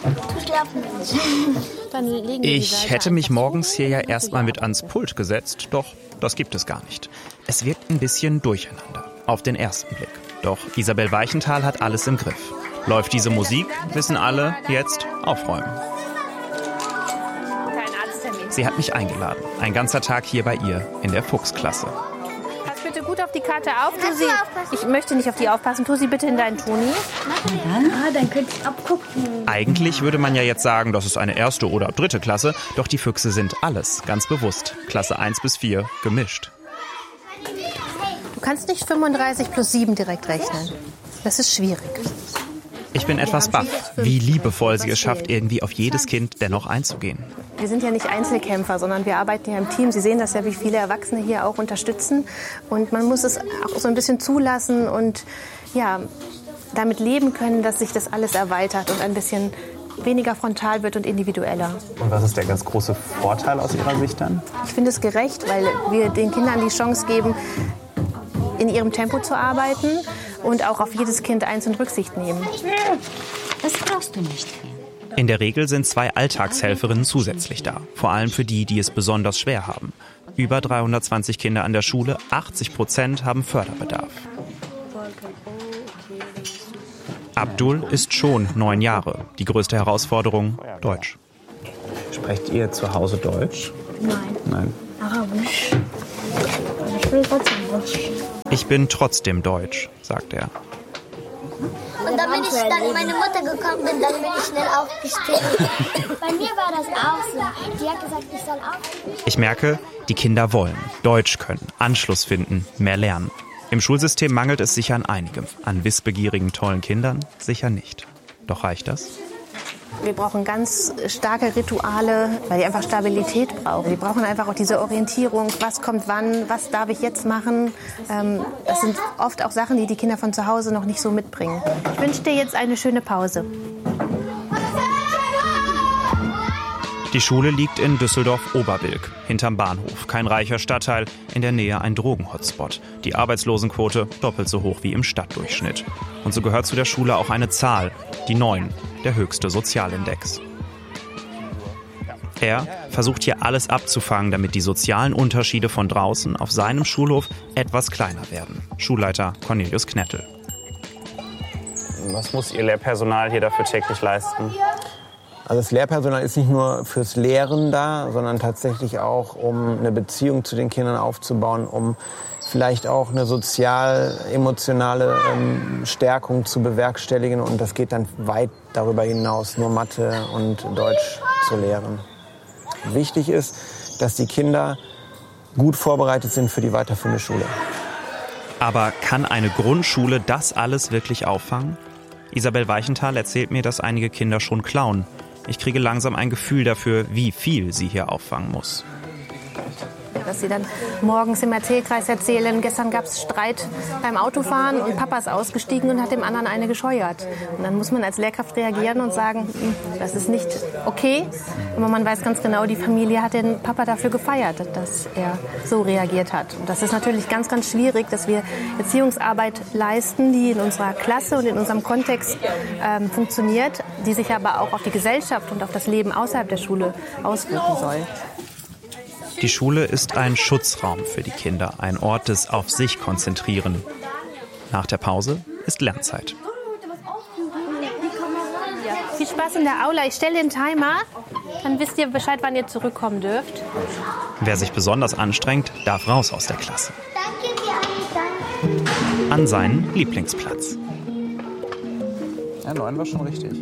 Ich hätte mich morgens hier ja erstmal mit ans Pult gesetzt, doch das gibt es gar nicht. Es wirkt ein bisschen durcheinander, auf den ersten Blick. Doch Isabel Weichenthal hat alles im Griff. Läuft diese Musik, wissen alle, jetzt aufräumen. Sie hat mich eingeladen. Ein ganzer Tag hier bei ihr in der Fuchsklasse. Pass bitte gut auf die Karte auf, Tusi. Ich möchte nicht auf die aufpassen. Tu sie bitte in deinen Toni. Dann könnte ich abgucken. Eigentlich würde man ja jetzt sagen, das ist eine 1. oder 3. Klasse. Doch die Füchse sind alles, ganz bewusst. Klasse 1 bis 4 gemischt. Du kannst nicht 35 plus 7 direkt rechnen. Das ist schwierig. Ich bin etwas baff, wie liebevoll sie es schafft, irgendwie auf jedes Kind dennoch einzugehen. Wir sind ja nicht Einzelkämpfer, sondern wir arbeiten ja im Team. Sie sehen das ja, wie viele Erwachsene hier auch unterstützen. Und man muss es auch so ein bisschen zulassen und damit leben können, dass sich das alles erweitert und ein bisschen weniger frontal wird und individueller. Und was ist der ganz große Vorteil aus Ihrer Sicht dann? Ich finde es gerecht, weil wir den Kindern die Chance geben, in ihrem Tempo zu arbeiten und auch auf jedes Kind einzeln Rücksicht nehmen. Das brauchst du nicht. In der Regel sind 2 Alltagshelferinnen zusätzlich da. Vor allem für die, die es besonders schwer haben. Über 320 Kinder an der Schule, 80% haben Förderbedarf. Abdul ist schon 9 Jahre. Die größte Herausforderung, Deutsch. Sprecht ihr zu Hause Deutsch? Nein. Arabisch. Ich will trotzdem Deutsch. Ich bin trotzdem deutsch, sagt er. Und dann bin ich dann in meine Mutter gekommen bin, dann bin ich schnell aufgestiegen. Bei mir war das auch so. Die hat gesagt, ich soll aufstehen. Ich merke, die Kinder wollen Deutsch können, Anschluss finden, mehr lernen. Im Schulsystem mangelt es sicher an einigem. An wissbegierigen, tollen Kindern sicher nicht. Doch reicht das? Wir brauchen ganz starke Rituale, weil die einfach Stabilität brauchen. Wir brauchen einfach auch diese Orientierung, was kommt wann, was darf ich jetzt machen. Das sind oft auch Sachen, die die Kinder von zu Hause noch nicht so mitbringen. Ich wünsche dir jetzt eine schöne Pause. Die Schule liegt in Düsseldorf-Oberbilk, hinterm Bahnhof. Kein reicher Stadtteil, in der Nähe ein Drogenhotspot. Die Arbeitslosenquote doppelt so hoch wie im Stadtdurchschnitt. Und so gehört zu der Schule auch eine Zahl, die 9, der höchste Sozialindex. Er versucht hier alles abzufangen, damit die sozialen Unterschiede von draußen auf seinem Schulhof etwas kleiner werden. Schulleiter Cornelius Knettel. Was muss Ihr Lehrpersonal hier dafür täglich leisten? Also das Lehrpersonal ist nicht nur fürs Lehren da, sondern tatsächlich auch, um eine Beziehung zu den Kindern aufzubauen, um vielleicht auch eine sozial-emotionale Stärkung zu bewerkstelligen. Und das geht dann weit darüber hinaus, nur Mathe und Deutsch zu lehren. Wichtig ist, dass die Kinder gut vorbereitet sind für die weiterführende Schule. Aber kann eine Grundschule das alles wirklich auffangen? Isabel Weichenthal erzählt mir, dass einige Kinder schon klauen. Ich kriege langsam ein Gefühl dafür, wie viel sie hier auffangen muss. Dass sie dann morgens im Erzählkreis erzählen, gestern gab es Streit beim Autofahren und Papa ist ausgestiegen und hat dem anderen eine gescheuert. Und dann muss man als Lehrkraft reagieren und sagen, das ist nicht okay. Aber man weiß ganz genau, die Familie hat den Papa dafür gefeiert, dass er so reagiert hat. Und das ist natürlich ganz, ganz schwierig, dass wir Erziehungsarbeit leisten, die in unserer Klasse und in unserem Kontext funktioniert, die sich aber auch auf die Gesellschaft und auf das Leben außerhalb der Schule auswirken soll. Die Schule ist ein Schutzraum für die Kinder, ein Ort des Auf sich konzentrieren. Nach der Pause ist Lernzeit. Viel Spaß in der Aula. Ich stelle den Timer, dann wisst ihr Bescheid, wann ihr zurückkommen dürft. Wer sich besonders anstrengt, darf raus aus der Klasse. An seinen Lieblingsplatz. Ja, 9 war schon richtig.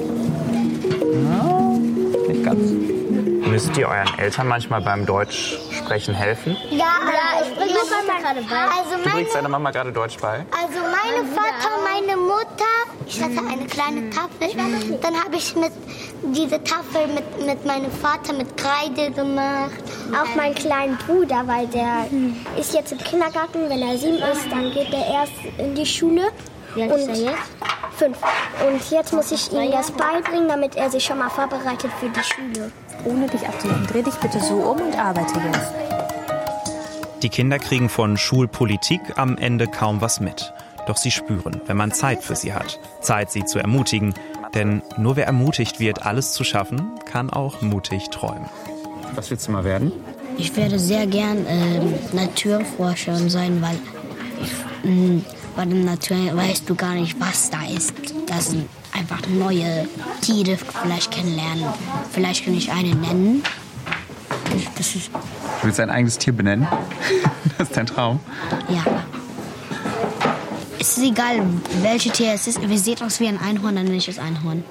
No, nicht ganz. Müsst ihr euren Eltern manchmal beim Deutschsprechen helfen? Ja, ich bringe meine Mama gerade bei. Du bringst deiner Mama gerade Deutsch bei? Also meine Vater und meine Mutter, ich hatte eine kleine Tafel. Dann habe ich diese Tafel mit meinem Vater mit Kreide gemacht. Auch meinen kleinen Bruder, weil der ist jetzt im Kindergarten. Wenn er 7 ist, dann geht er erst in die Schule. Wie alt ist er jetzt? 5. Und jetzt muss ich ihm das beibringen, damit er sich schon mal vorbereitet für die Schule. Ohne dich abzulenken, dreh dich bitte so um und arbeite jetzt. Die Kinder kriegen von Schulpolitik am Ende kaum was mit. Doch sie spüren, wenn man Zeit für sie hat. Zeit, sie zu ermutigen. Denn nur wer ermutigt wird, alles zu schaffen, kann auch mutig träumen. Was willst du mal werden? Ich werde sehr gern Naturforscher sein, weil bei der Natur weißt du gar nicht, was da ist. Das sind einfach neue Tiere vielleicht kennenlernen. Vielleicht kann ich eine nennen. Du willst dein eigenes Tier benennen? Das ist dein Traum? Ja. Es ist egal, welches Tier es ist. Wir sehen aus wie ein Einhorn, dann nenne ich es Einhorn.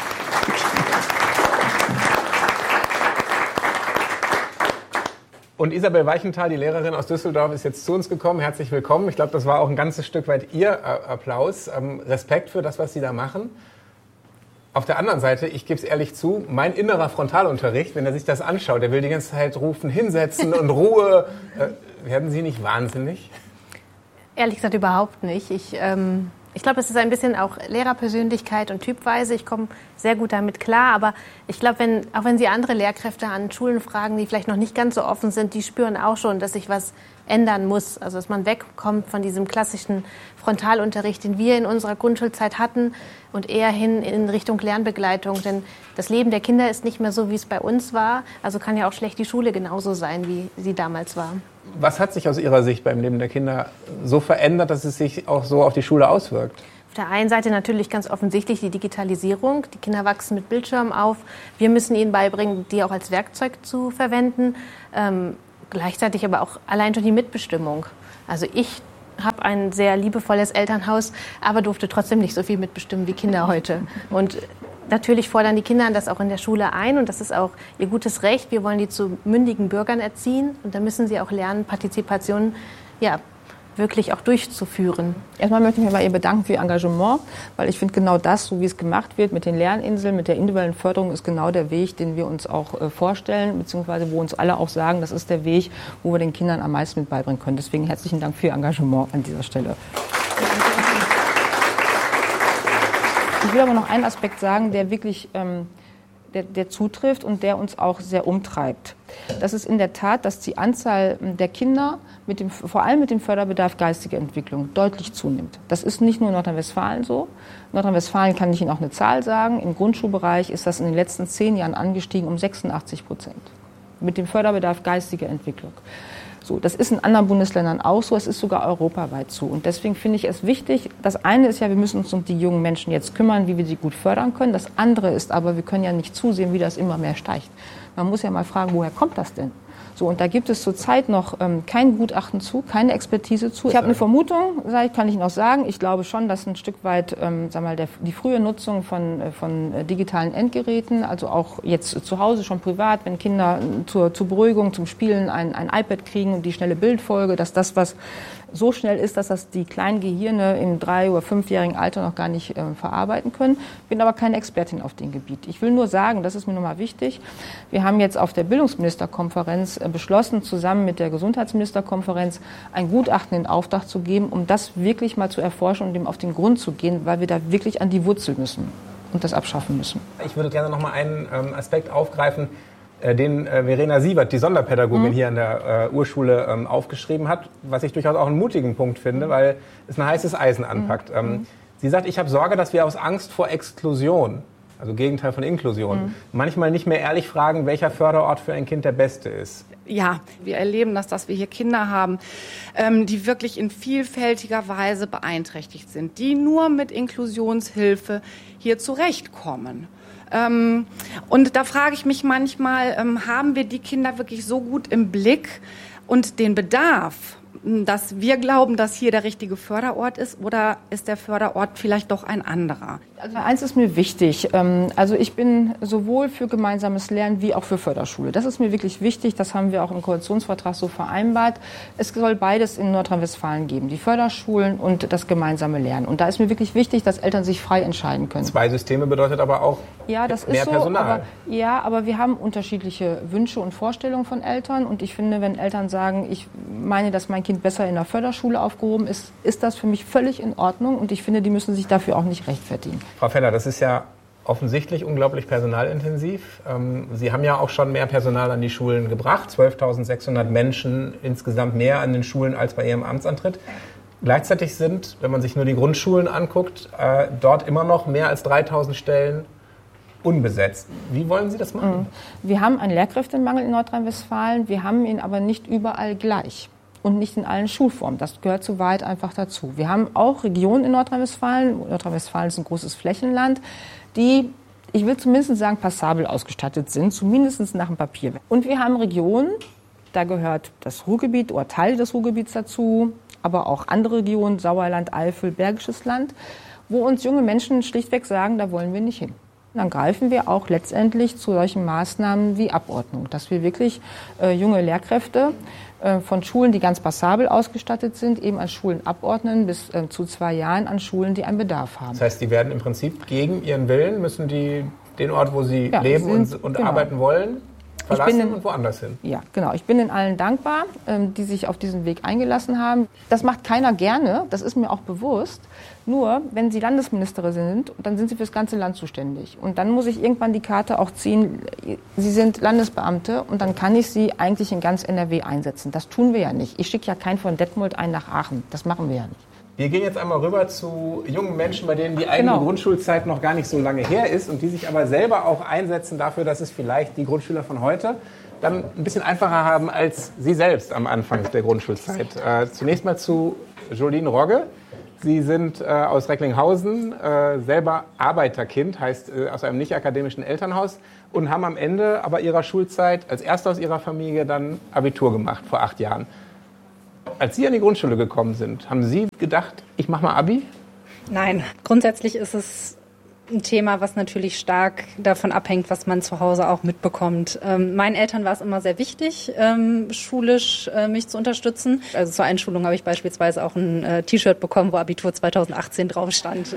Und Isabel Weichenthal, die Lehrerin aus Düsseldorf, ist jetzt zu uns gekommen. Herzlich willkommen. Ich glaube, das war auch ein ganzes Stück weit Ihr Applaus. Respekt für das, was Sie da machen. Auf der anderen Seite, ich gebe es ehrlich zu, mein innerer Frontalunterricht, wenn er sich das anschaut, der will die ganze Zeit rufen, hinsetzen und Ruhe. Werden Sie nicht wahnsinnig? Ehrlich gesagt überhaupt nicht. Ich Ich glaube, es ist ein bisschen auch Lehrerpersönlichkeit und Typweise. Ich komme sehr gut damit klar. Aber ich glaube, auch wenn Sie andere Lehrkräfte an Schulen fragen, die vielleicht noch nicht ganz so offen sind, die spüren auch schon, dass sich was ändern muss. Also dass man wegkommt von diesem klassischen Frontalunterricht, den wir in unserer Grundschulzeit hatten, und eher hin in Richtung Lernbegleitung. Denn das Leben der Kinder ist nicht mehr so, wie es bei uns war. Also kann ja auch schlecht die Schule genauso sein, wie sie damals war. Was hat sich aus Ihrer Sicht beim Leben der Kinder so verändert, dass es sich auch so auf die Schule auswirkt? Auf der einen Seite natürlich ganz offensichtlich die Digitalisierung. Die Kinder wachsen mit Bildschirmen auf. Wir müssen ihnen beibringen, die auch als Werkzeug zu verwenden. Gleichzeitig aber auch allein schon die Mitbestimmung. Also ich habe ein sehr liebevolles Elternhaus, aber durfte trotzdem nicht so viel mitbestimmen wie Kinder heute. Und natürlich fordern die Kinder das auch in der Schule ein und das ist auch ihr gutes Recht. Wir wollen die zu mündigen Bürgern erziehen und da müssen sie auch lernen, Partizipation wirklich auch durchzuführen. Erstmal möchte ich mich bei ihr bedanken für ihr Engagement, weil ich finde genau das, so wie es gemacht wird mit den Lerninseln, mit der individuellen Förderung, ist genau der Weg, den wir uns auch vorstellen, beziehungsweise wo uns alle auch sagen, das ist der Weg, wo wir den Kindern am meisten mit beibringen können. Deswegen herzlichen Dank für ihr Engagement an dieser Stelle. Ich will aber noch einen Aspekt sagen, der wirklich der zutrifft und der uns auch sehr umtreibt. Das ist in der Tat, dass die Anzahl der Kinder, vor allem mit dem Förderbedarf geistige Entwicklung, deutlich zunimmt. Das ist nicht nur in Nordrhein-Westfalen so. In Nordrhein-Westfalen kann ich Ihnen auch eine Zahl sagen. Im Grundschulbereich ist das in den letzten 10 Jahren angestiegen um 86%. Mit dem Förderbedarf geistige Entwicklung. So, das ist in anderen Bundesländern auch so, es ist sogar europaweit so. Und deswegen finde ich es wichtig, das eine ist ja, wir müssen uns um die jungen Menschen jetzt kümmern, wie wir sie gut fördern können. Das andere ist aber, wir können ja nicht zusehen, wie das immer mehr steigt. Man muss ja mal fragen, woher kommt das denn? So, und da gibt es zurzeit noch kein Gutachten zu, keine Expertise zu. Ich habe eine Vermutung, kann ich Ihnen auch sagen. Ich glaube schon, dass ein Stück weit die frühe Nutzung von digitalen Endgeräten, also auch jetzt zu Hause schon privat, wenn Kinder zur Beruhigung, zum Spielen ein iPad kriegen und die schnelle Bildfolge, dass das, was so schnell ist, dass das die kleinen Gehirne im 3- oder 5-jährigen Alter noch gar nicht verarbeiten können. Bin aber keine Expertin auf dem Gebiet. Ich will nur sagen, das ist mir nochmal wichtig, wir haben jetzt auf der Bildungsministerkonferenz beschlossen, zusammen mit der Gesundheitsministerkonferenz ein Gutachten in Auftrag zu geben, um das wirklich mal zu erforschen und dem auf den Grund zu gehen, weil wir da wirklich an die Wurzel müssen und das abschaffen müssen. Ich würde gerne noch mal einen Aspekt aufgreifen, den Verena Sievert, die Sonderpädagogin hier an der Urschule, aufgeschrieben hat, was ich durchaus auch einen mutigen Punkt finde, weil es ein heißes Eisen anpackt. Sie sagt, ich habe Sorge, dass wir aus Angst vor Exklusion, also Gegenteil von Inklusion, manchmal nicht mehr ehrlich fragen, welcher Förderort für ein Kind der beste ist. Ja, wir erleben das, dass wir hier Kinder haben, die wirklich in vielfältiger Weise beeinträchtigt sind, die nur mit Inklusionshilfe hier zurechtkommen. Und da frage ich mich manchmal, haben wir die Kinder wirklich so gut im Blick und den Bedarf, dass wir glauben, dass hier der richtige Förderort ist, oder ist der Förderort vielleicht doch ein anderer? Also eins ist mir wichtig. Also ich bin sowohl für gemeinsames Lernen wie auch für Förderschule. Das ist mir wirklich wichtig. Das haben wir auch im Koalitionsvertrag so vereinbart. Es soll beides in Nordrhein-Westfalen geben, die Förderschulen und das gemeinsame Lernen. Und da ist mir wirklich wichtig, dass Eltern sich frei entscheiden können. 2 Systeme bedeutet aber auch mehr Personal. Aber wir haben unterschiedliche Wünsche und Vorstellungen von Eltern. Und ich finde, wenn Eltern sagen, ich meine, dass mein Kind besser in der Förderschule aufgehoben ist, ist das für mich völlig in Ordnung. Und ich finde, die müssen sich dafür auch nicht rechtfertigen. Frau Feller, das ist ja offensichtlich unglaublich personalintensiv. Sie haben ja auch schon mehr Personal an die Schulen gebracht, 12.600 Menschen insgesamt mehr an den Schulen als bei Ihrem Amtsantritt. Gleichzeitig sind, wenn man sich nur die Grundschulen anguckt, dort immer noch mehr als 3.000 Stellen unbesetzt. Wie wollen Sie das machen? Wir haben einen Lehrkräftemangel in Nordrhein-Westfalen, wir haben ihn aber nicht überall gleich. Und nicht in allen Schulformen. Das gehört zu weit einfach dazu. Wir haben auch Regionen in Nordrhein-Westfalen. Nordrhein-Westfalen ist ein großes Flächenland, die, ich will zumindest sagen, passabel ausgestattet sind, zumindest nach dem Papier. Und wir haben Regionen, da gehört das Ruhrgebiet oder Teile des Ruhrgebiets dazu, aber auch andere Regionen, Sauerland, Eifel, Bergisches Land, wo uns junge Menschen schlichtweg sagen, da wollen wir nicht hin. Dann greifen wir auch letztendlich zu solchen Maßnahmen wie Abordnung, dass wir wirklich junge Lehrkräfte von Schulen, die ganz passabel ausgestattet sind, eben an Schulen abordnen, bis zu 2 Jahren an Schulen, die einen Bedarf haben. Das heißt, die werden im Prinzip gegen ihren Willen, müssen die den Ort, wo sie leben und arbeiten wollen, verlassen und woanders hin. Ja, genau. Ich bin den allen dankbar, die sich auf diesen Weg eingelassen haben. Das macht keiner gerne, das ist mir auch bewusst. Nur, wenn Sie Landesministerin sind, dann sind Sie für das ganze Land zuständig. Und dann muss ich irgendwann die Karte auch ziehen, Sie sind Landesbeamte und dann kann ich Sie eigentlich in ganz NRW einsetzen. Das tun wir ja nicht. Ich schicke ja keinen von Detmold ein nach Aachen. Das machen wir ja nicht. Wir gehen jetzt einmal rüber zu jungen Menschen, bei denen die eigene Grundschulzeit noch gar nicht so lange her ist und die sich aber selber auch einsetzen dafür, dass es vielleicht die Grundschüler von heute dann ein bisschen einfacher haben als Sie selbst am Anfang der Grundschulzeit. Zunächst mal zu Jolene Rogge. Sie sind aus Recklinghausen, selber Arbeiterkind, heißt aus einem nicht-akademischen Elternhaus und haben am Ende aber ihrer Schulzeit als Erster aus ihrer Familie dann Abitur gemacht, vor 8 Jahren. Als Sie an die Grundschule gekommen sind, haben Sie gedacht, ich mache mal Abi? Nein, grundsätzlich ist es ein Thema, was natürlich stark davon abhängt, was man zu Hause auch mitbekommt. Meinen Eltern war es immer sehr wichtig, schulisch mich zu unterstützen. Also zur Einschulung habe ich beispielsweise auch ein T-Shirt bekommen, wo Abitur 2018 drauf stand.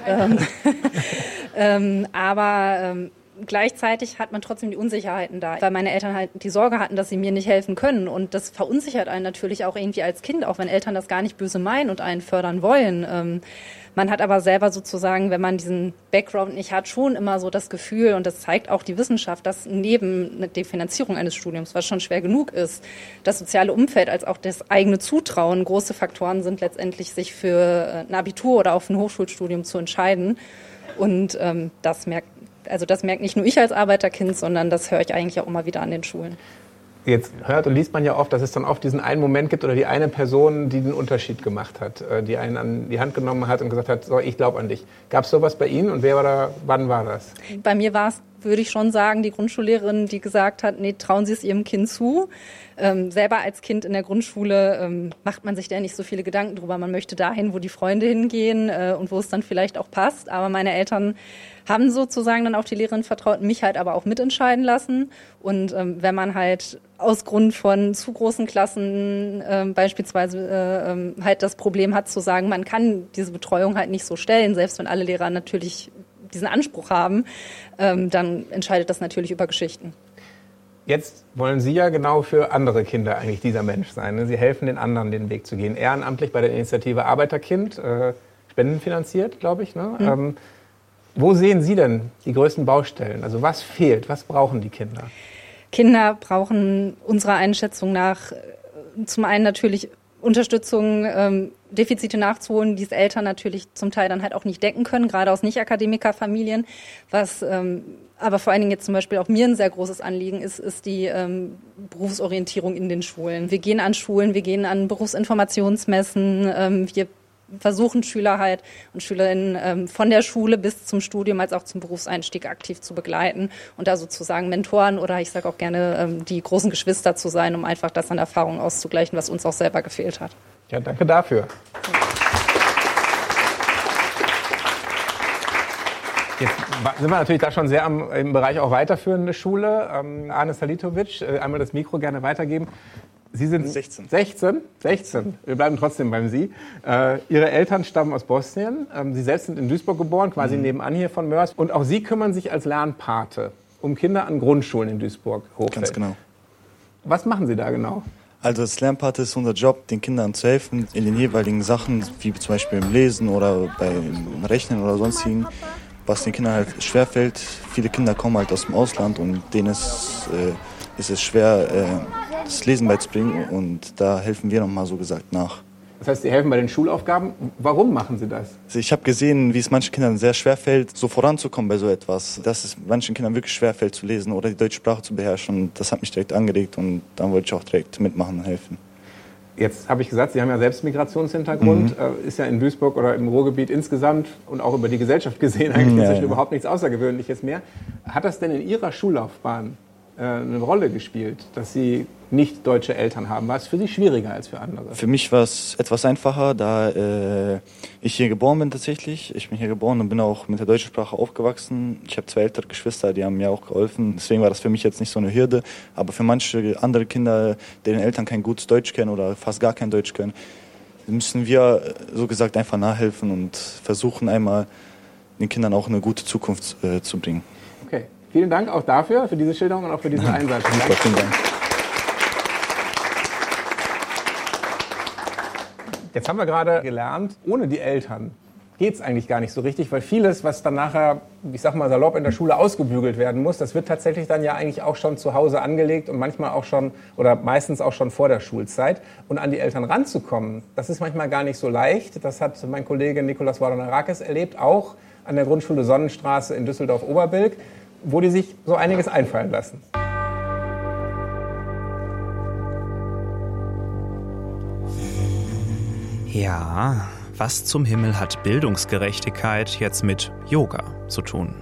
Aber gleichzeitig hat man trotzdem die Unsicherheiten da, weil meine Eltern halt die Sorge hatten, dass sie mir nicht helfen können. Und das verunsichert einen natürlich auch irgendwie als Kind, auch wenn Eltern das gar nicht böse meinen und einen fördern wollen. Man hat aber selber sozusagen, wenn man diesen Background nicht hat, schon immer so das Gefühl, und das zeigt auch die Wissenschaft, dass neben der Finanzierung eines Studiums, was schon schwer genug ist, das soziale Umfeld als auch das eigene Zutrauen große Faktoren sind, letztendlich sich für ein Abitur oder auch für ein Hochschulstudium zu entscheiden. Und das merkt nicht nur ich als Arbeiterkind, sondern das höre ich eigentlich auch immer wieder an den Schulen. Jetzt hört und liest man ja oft, dass es dann oft diesen einen Moment gibt oder die eine Person, die den Unterschied gemacht hat, die einen an die Hand genommen hat und gesagt hat, so, ich glaube an dich. Gab es sowas bei Ihnen und wann war das? Bei mir war es, würde ich schon sagen, die Grundschullehrerin, die gesagt hat, nee, trauen Sie es Ihrem Kind zu. Selber als Kind in der Grundschule macht man sich da nicht so viele Gedanken drüber. Man möchte dahin, wo die Freunde hingehen und wo es dann vielleicht auch passt. Aber meine Eltern haben sozusagen dann auch die Lehrerin vertraut, mich halt aber auch mitentscheiden lassen. Und wenn man halt aus Grund von zu großen Klassen beispielsweise halt das Problem hat zu sagen, man kann diese Betreuung halt nicht so stellen, selbst wenn alle Lehrer natürlich diesen Anspruch haben, dann entscheidet das natürlich über Geschichten. Jetzt wollen Sie ja genau für andere Kinder eigentlich dieser Mensch sein. Ne? Sie helfen den anderen, den Weg zu gehen. Ehrenamtlich bei der Initiative Arbeiterkind, spendenfinanziert, glaube ich. Ne? Wo sehen Sie denn die größten Baustellen? Also was fehlt? Was brauchen die Kinder? Kinder brauchen unserer Einschätzung nach zum einen natürlich Unterstützung, Defizite nachzuholen, die es Eltern natürlich zum Teil dann halt auch nicht decken können, gerade aus Nicht-Akademiker-Familien. Was aber vor allen Dingen jetzt zum Beispiel auch mir ein sehr großes Anliegen ist die Berufsorientierung in den Schulen. Wir gehen an Schulen, wir gehen an Berufsinformationsmessen, wir versuchen Schüler halt und Schülerinnen von der Schule bis zum Studium als auch zum Berufseinstieg aktiv zu begleiten und da sozusagen Mentoren oder ich sage auch gerne die großen Geschwister zu sein, um einfach das an Erfahrung auszugleichen, was uns auch selber gefehlt hat. Ja, danke dafür. Jetzt sind wir natürlich da schon sehr im Bereich auch weiterführende Schule. Arne Salitovic, einmal das Mikro gerne weitergeben. Sie sind 16. 16? Wir bleiben trotzdem beim Sie. Ihre Eltern stammen aus Bosnien. Sie selbst sind in Duisburg geboren, quasi nebenan hier von Mörs. Und auch Sie kümmern sich als Lernpate um Kinder an Grundschulen in Duisburg-Hochfeld. Ganz genau. Was machen Sie da genau? Also als Lernpate ist unser Job, den Kindern zu helfen in den jeweiligen Sachen, wie zum Beispiel im Lesen oder beim Rechnen oder sonstigen, was den Kindern halt schwerfällt. Viele Kinder kommen halt aus dem Ausland und denen ist es schwer, das Lesen beizubringen und da helfen wir nochmal so gesagt nach. Das heißt, Sie helfen bei den Schulaufgaben. Warum machen Sie das? Also ich habe gesehen, wie es manchen Kindern sehr schwer fällt, so voranzukommen bei so etwas. Dass es manchen Kindern wirklich schwer fällt zu lesen oder die deutsche Sprache zu beherrschen. Und das hat mich direkt angeregt und dann wollte ich auch direkt mitmachen und helfen. Jetzt habe ich gesagt, Sie haben ja selbst Migrationshintergrund. Ist ja in Duisburg oder im Ruhrgebiet insgesamt und auch über die Gesellschaft gesehen eigentlich inzwischen überhaupt nichts Außergewöhnliches mehr. Hat das denn in Ihrer Schullaufbahn eine Rolle gespielt, dass Sie nicht deutsche Eltern haben? War es für Sie schwieriger als für andere? Für mich war es etwas einfacher, da ich hier geboren bin tatsächlich. Ich bin hier geboren und bin auch mit der deutschen Sprache aufgewachsen. Ich habe 2 ältere Geschwister, die haben mir auch geholfen. Deswegen war das für mich jetzt nicht so eine Hürde. Aber für manche andere Kinder, deren Eltern kein gutes Deutsch kennen oder fast gar kein Deutsch können, müssen wir so gesagt einfach nachhelfen und versuchen einmal den Kindern auch eine gute Zukunft zu bringen. Okay. Vielen Dank auch dafür, für diese Schilderung und auch für diesen Einsatz. Vielen Dank. Jetzt haben wir gerade gelernt, ohne die Eltern geht es eigentlich gar nicht so richtig, weil vieles, was dann nachher, ich sag mal salopp, in der Schule ausgebügelt werden muss, das wird tatsächlich dann ja eigentlich auch schon zu Hause angelegt und manchmal auch schon oder meistens auch schon vor der Schulzeit. Und an die Eltern ranzukommen, das ist manchmal gar nicht so leicht. Das hat mein Kollege Nikolaus Wardonarakis erlebt, auch an der Grundschule Sonnenstraße in Düsseldorf-Oberbilk, wo die sich so einiges einfallen lassen. Ja, was zum Himmel hat Bildungsgerechtigkeit jetzt mit Yoga zu tun?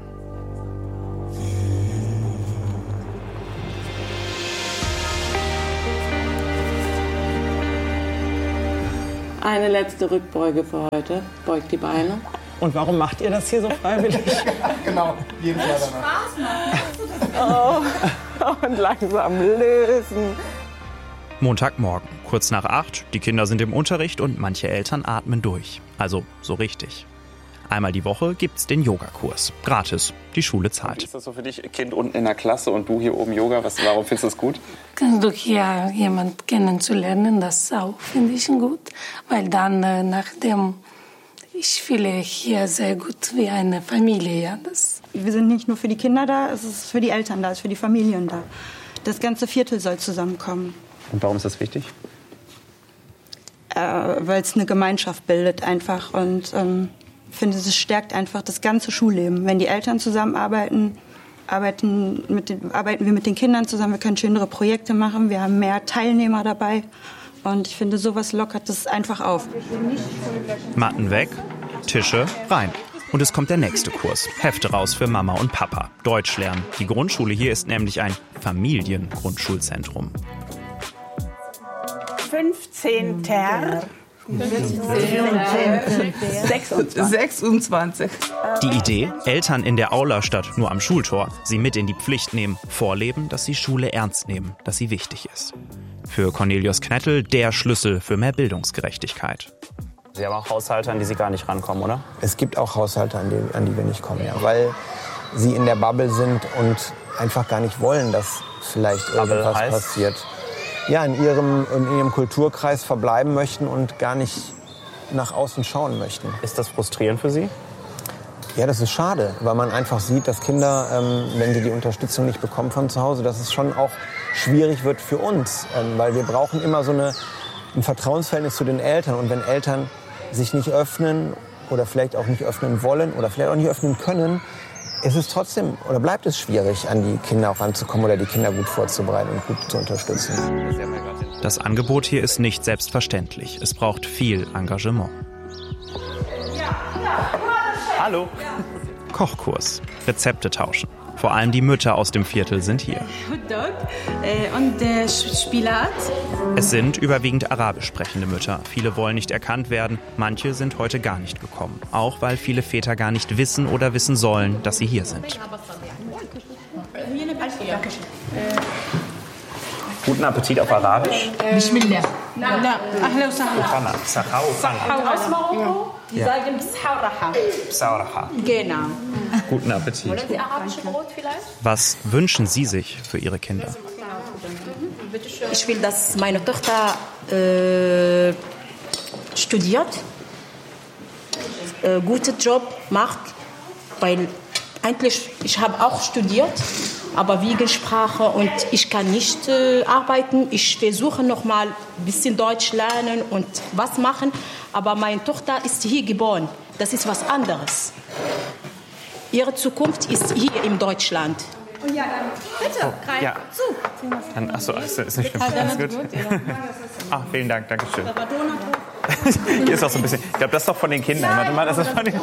Eine letzte Rückbeuge für heute. Beugt die Beine. Und warum macht ihr das hier so freiwillig? Genau, jeden Jahr danach. Oh, und langsam lösen. Montagmorgen, kurz nach 8, die Kinder sind im Unterricht und manche Eltern atmen durch. Also so richtig. Einmal die Woche gibt's den Yogakurs. Gratis, die Schule zahlt. Wie ist das so für dich, Kind unten in der Klasse und du hier oben Yoga? Warum findest du das gut? Ganz durch hier jemanden kennenzulernen, das auch finde ich gut. Weil dann, nachdem ich fühle hier sehr gut wie eine Familie. Ja, wir sind nicht nur für die Kinder da, es ist für die Eltern da, es ist für die Familien da. Das ganze Viertel soll zusammenkommen. Und warum ist das wichtig? Weil es eine Gemeinschaft bildet einfach und ich finde, es stärkt einfach das ganze Schulleben. Wenn die Eltern zusammenarbeiten, arbeiten wir mit den Kindern zusammen, wir können schönere Projekte machen, wir haben mehr Teilnehmer dabei und ich finde, sowas lockert das einfach auf. Matten weg, Tische rein. Und es kommt der nächste Kurs. Hefte raus für Mama und Papa. Deutsch lernen. Die Grundschule hier ist nämlich ein Familiengrundschulzentrum. 15. 26. Die Idee, Eltern in der Aula statt nur am Schultor, sie mit in die Pflicht nehmen, vorleben, dass sie Schule ernst nehmen, dass sie wichtig ist. Für Cornelius Knettel der Schlüssel für mehr Bildungsgerechtigkeit. Sie haben auch Haushalte, an die Sie gar nicht rankommen, oder? Es gibt auch Haushalte, an die wir nicht kommen, ja, weil sie in der Bubble sind und einfach gar nicht wollen, dass vielleicht irgendwas passiert. Ja, in ihrem Kulturkreis verbleiben möchten und gar nicht nach außen schauen möchten. Ist das frustrierend für Sie? Ja, das ist schade, weil man einfach sieht, dass Kinder, wenn sie die Unterstützung nicht bekommen von zu Hause, dass es schon auch schwierig wird für uns. Weil wir brauchen immer so ein Vertrauensverhältnis zu den Eltern. Und wenn Eltern sich nicht öffnen oder vielleicht auch nicht öffnen wollen oder vielleicht auch nicht öffnen können, ist es trotzdem oder bleibt es schwierig, an die Kinder auch ranzukommen oder die Kinder gut vorzubereiten und gut zu unterstützen. Das Angebot hier ist nicht selbstverständlich. Es braucht viel Engagement. Hallo. Kochkurs, Rezepte tauschen. Vor allem die Mütter aus dem Viertel sind hier. Hotdog und Spinat. Es sind überwiegend arabisch sprechende Mütter. Viele wollen nicht erkannt werden, manche sind heute gar nicht gekommen. Auch weil viele Väter gar nicht wissen oder wissen sollen, dass sie hier sind. Guten Appetit auf Arabisch. Bismillah. Aus Marokko. Die sagen Psauraha. Genau. Guten Appetit. Wollen Sie arabische Brot vielleicht? Was wünschen Sie sich für Ihre Kinder? Ich will, dass meine Tochter studiert, guten Job macht, weil eigentlich ich habe auch studiert, aber wegen Sprache und ich kann nicht arbeiten. Ich versuche noch mal ein bisschen Deutsch lernen und was machen, aber meine Tochter ist hier geboren. Das ist was anderes. Ihre Zukunft ist hier in Deutschland. Und ja, dann bitte, greif zu. Achso, ist nicht schlimm. Alles gut. Vielen Dank, danke schön. Hier ist auch so ein bisschen, ich glaube, das ist doch von den Kindern. Warte mal, das ist von den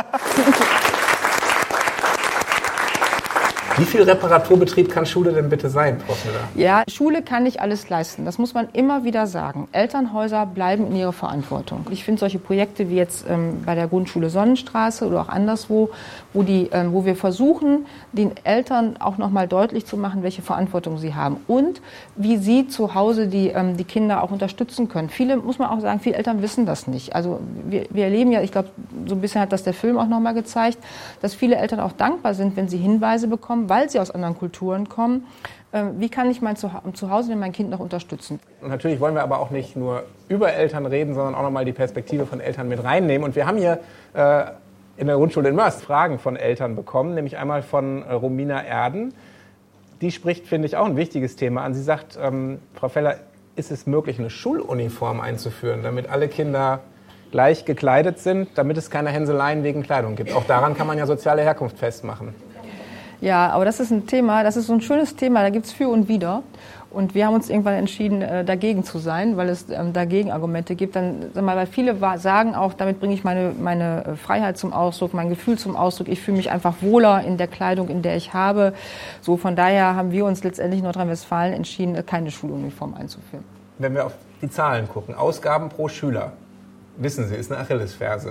Wie viel Reparaturbetrieb kann Schule denn bitte sein, Prof. Müller? Ja, Schule kann nicht alles leisten. Das muss man immer wieder sagen. Elternhäuser bleiben in ihrer Verantwortung. Ich finde solche Projekte wie jetzt bei der Grundschule Sonnenstraße oder auch anderswo, wo wir versuchen, den Eltern auch noch mal deutlich zu machen, welche Verantwortung sie haben und wie sie zu Hause die Kinder auch unterstützen können. Viele, muss man auch sagen, viele Eltern wissen das nicht. Also wir erleben ja, ich glaube, so ein bisschen hat das der Film auch nochmal gezeigt, dass viele Eltern auch dankbar sind, wenn sie Hinweise bekommen, weil sie aus anderen Kulturen kommen. Wie kann ich mein Zuhause denn mein Kind noch unterstützen? Und natürlich wollen wir aber auch nicht nur über Eltern reden, sondern auch nochmal die Perspektive von Eltern mit reinnehmen. Und wir haben hier in der Grundschule in Mörs Fragen von Eltern bekommen, nämlich einmal von Romina Erden. Die spricht, finde ich, auch ein wichtiges Thema an. Sie sagt, Frau Feller, ist es möglich, eine Schuluniform einzuführen, damit alle Kinder gleich gekleidet sind, damit es keine Hänseleien wegen Kleidung gibt? Auch daran kann man ja soziale Herkunft festmachen. Ja, aber das ist ein Thema, das ist so ein schönes Thema, da gibt es für und wider. Und wir haben uns irgendwann entschieden, dagegen zu sein, weil es dagegen Argumente gibt. Dann, sag mal, weil viele sagen auch, damit bringe ich meine Freiheit zum Ausdruck, mein Gefühl zum Ausdruck. Ich fühle mich einfach wohler in der Kleidung, in der ich habe. So, von daher haben wir uns letztendlich in Nordrhein-Westfalen entschieden, keine Schuluniform einzuführen. Wenn wir auf die Zahlen gucken, Ausgaben pro Schüler, wissen Sie, ist eine Achillesferse.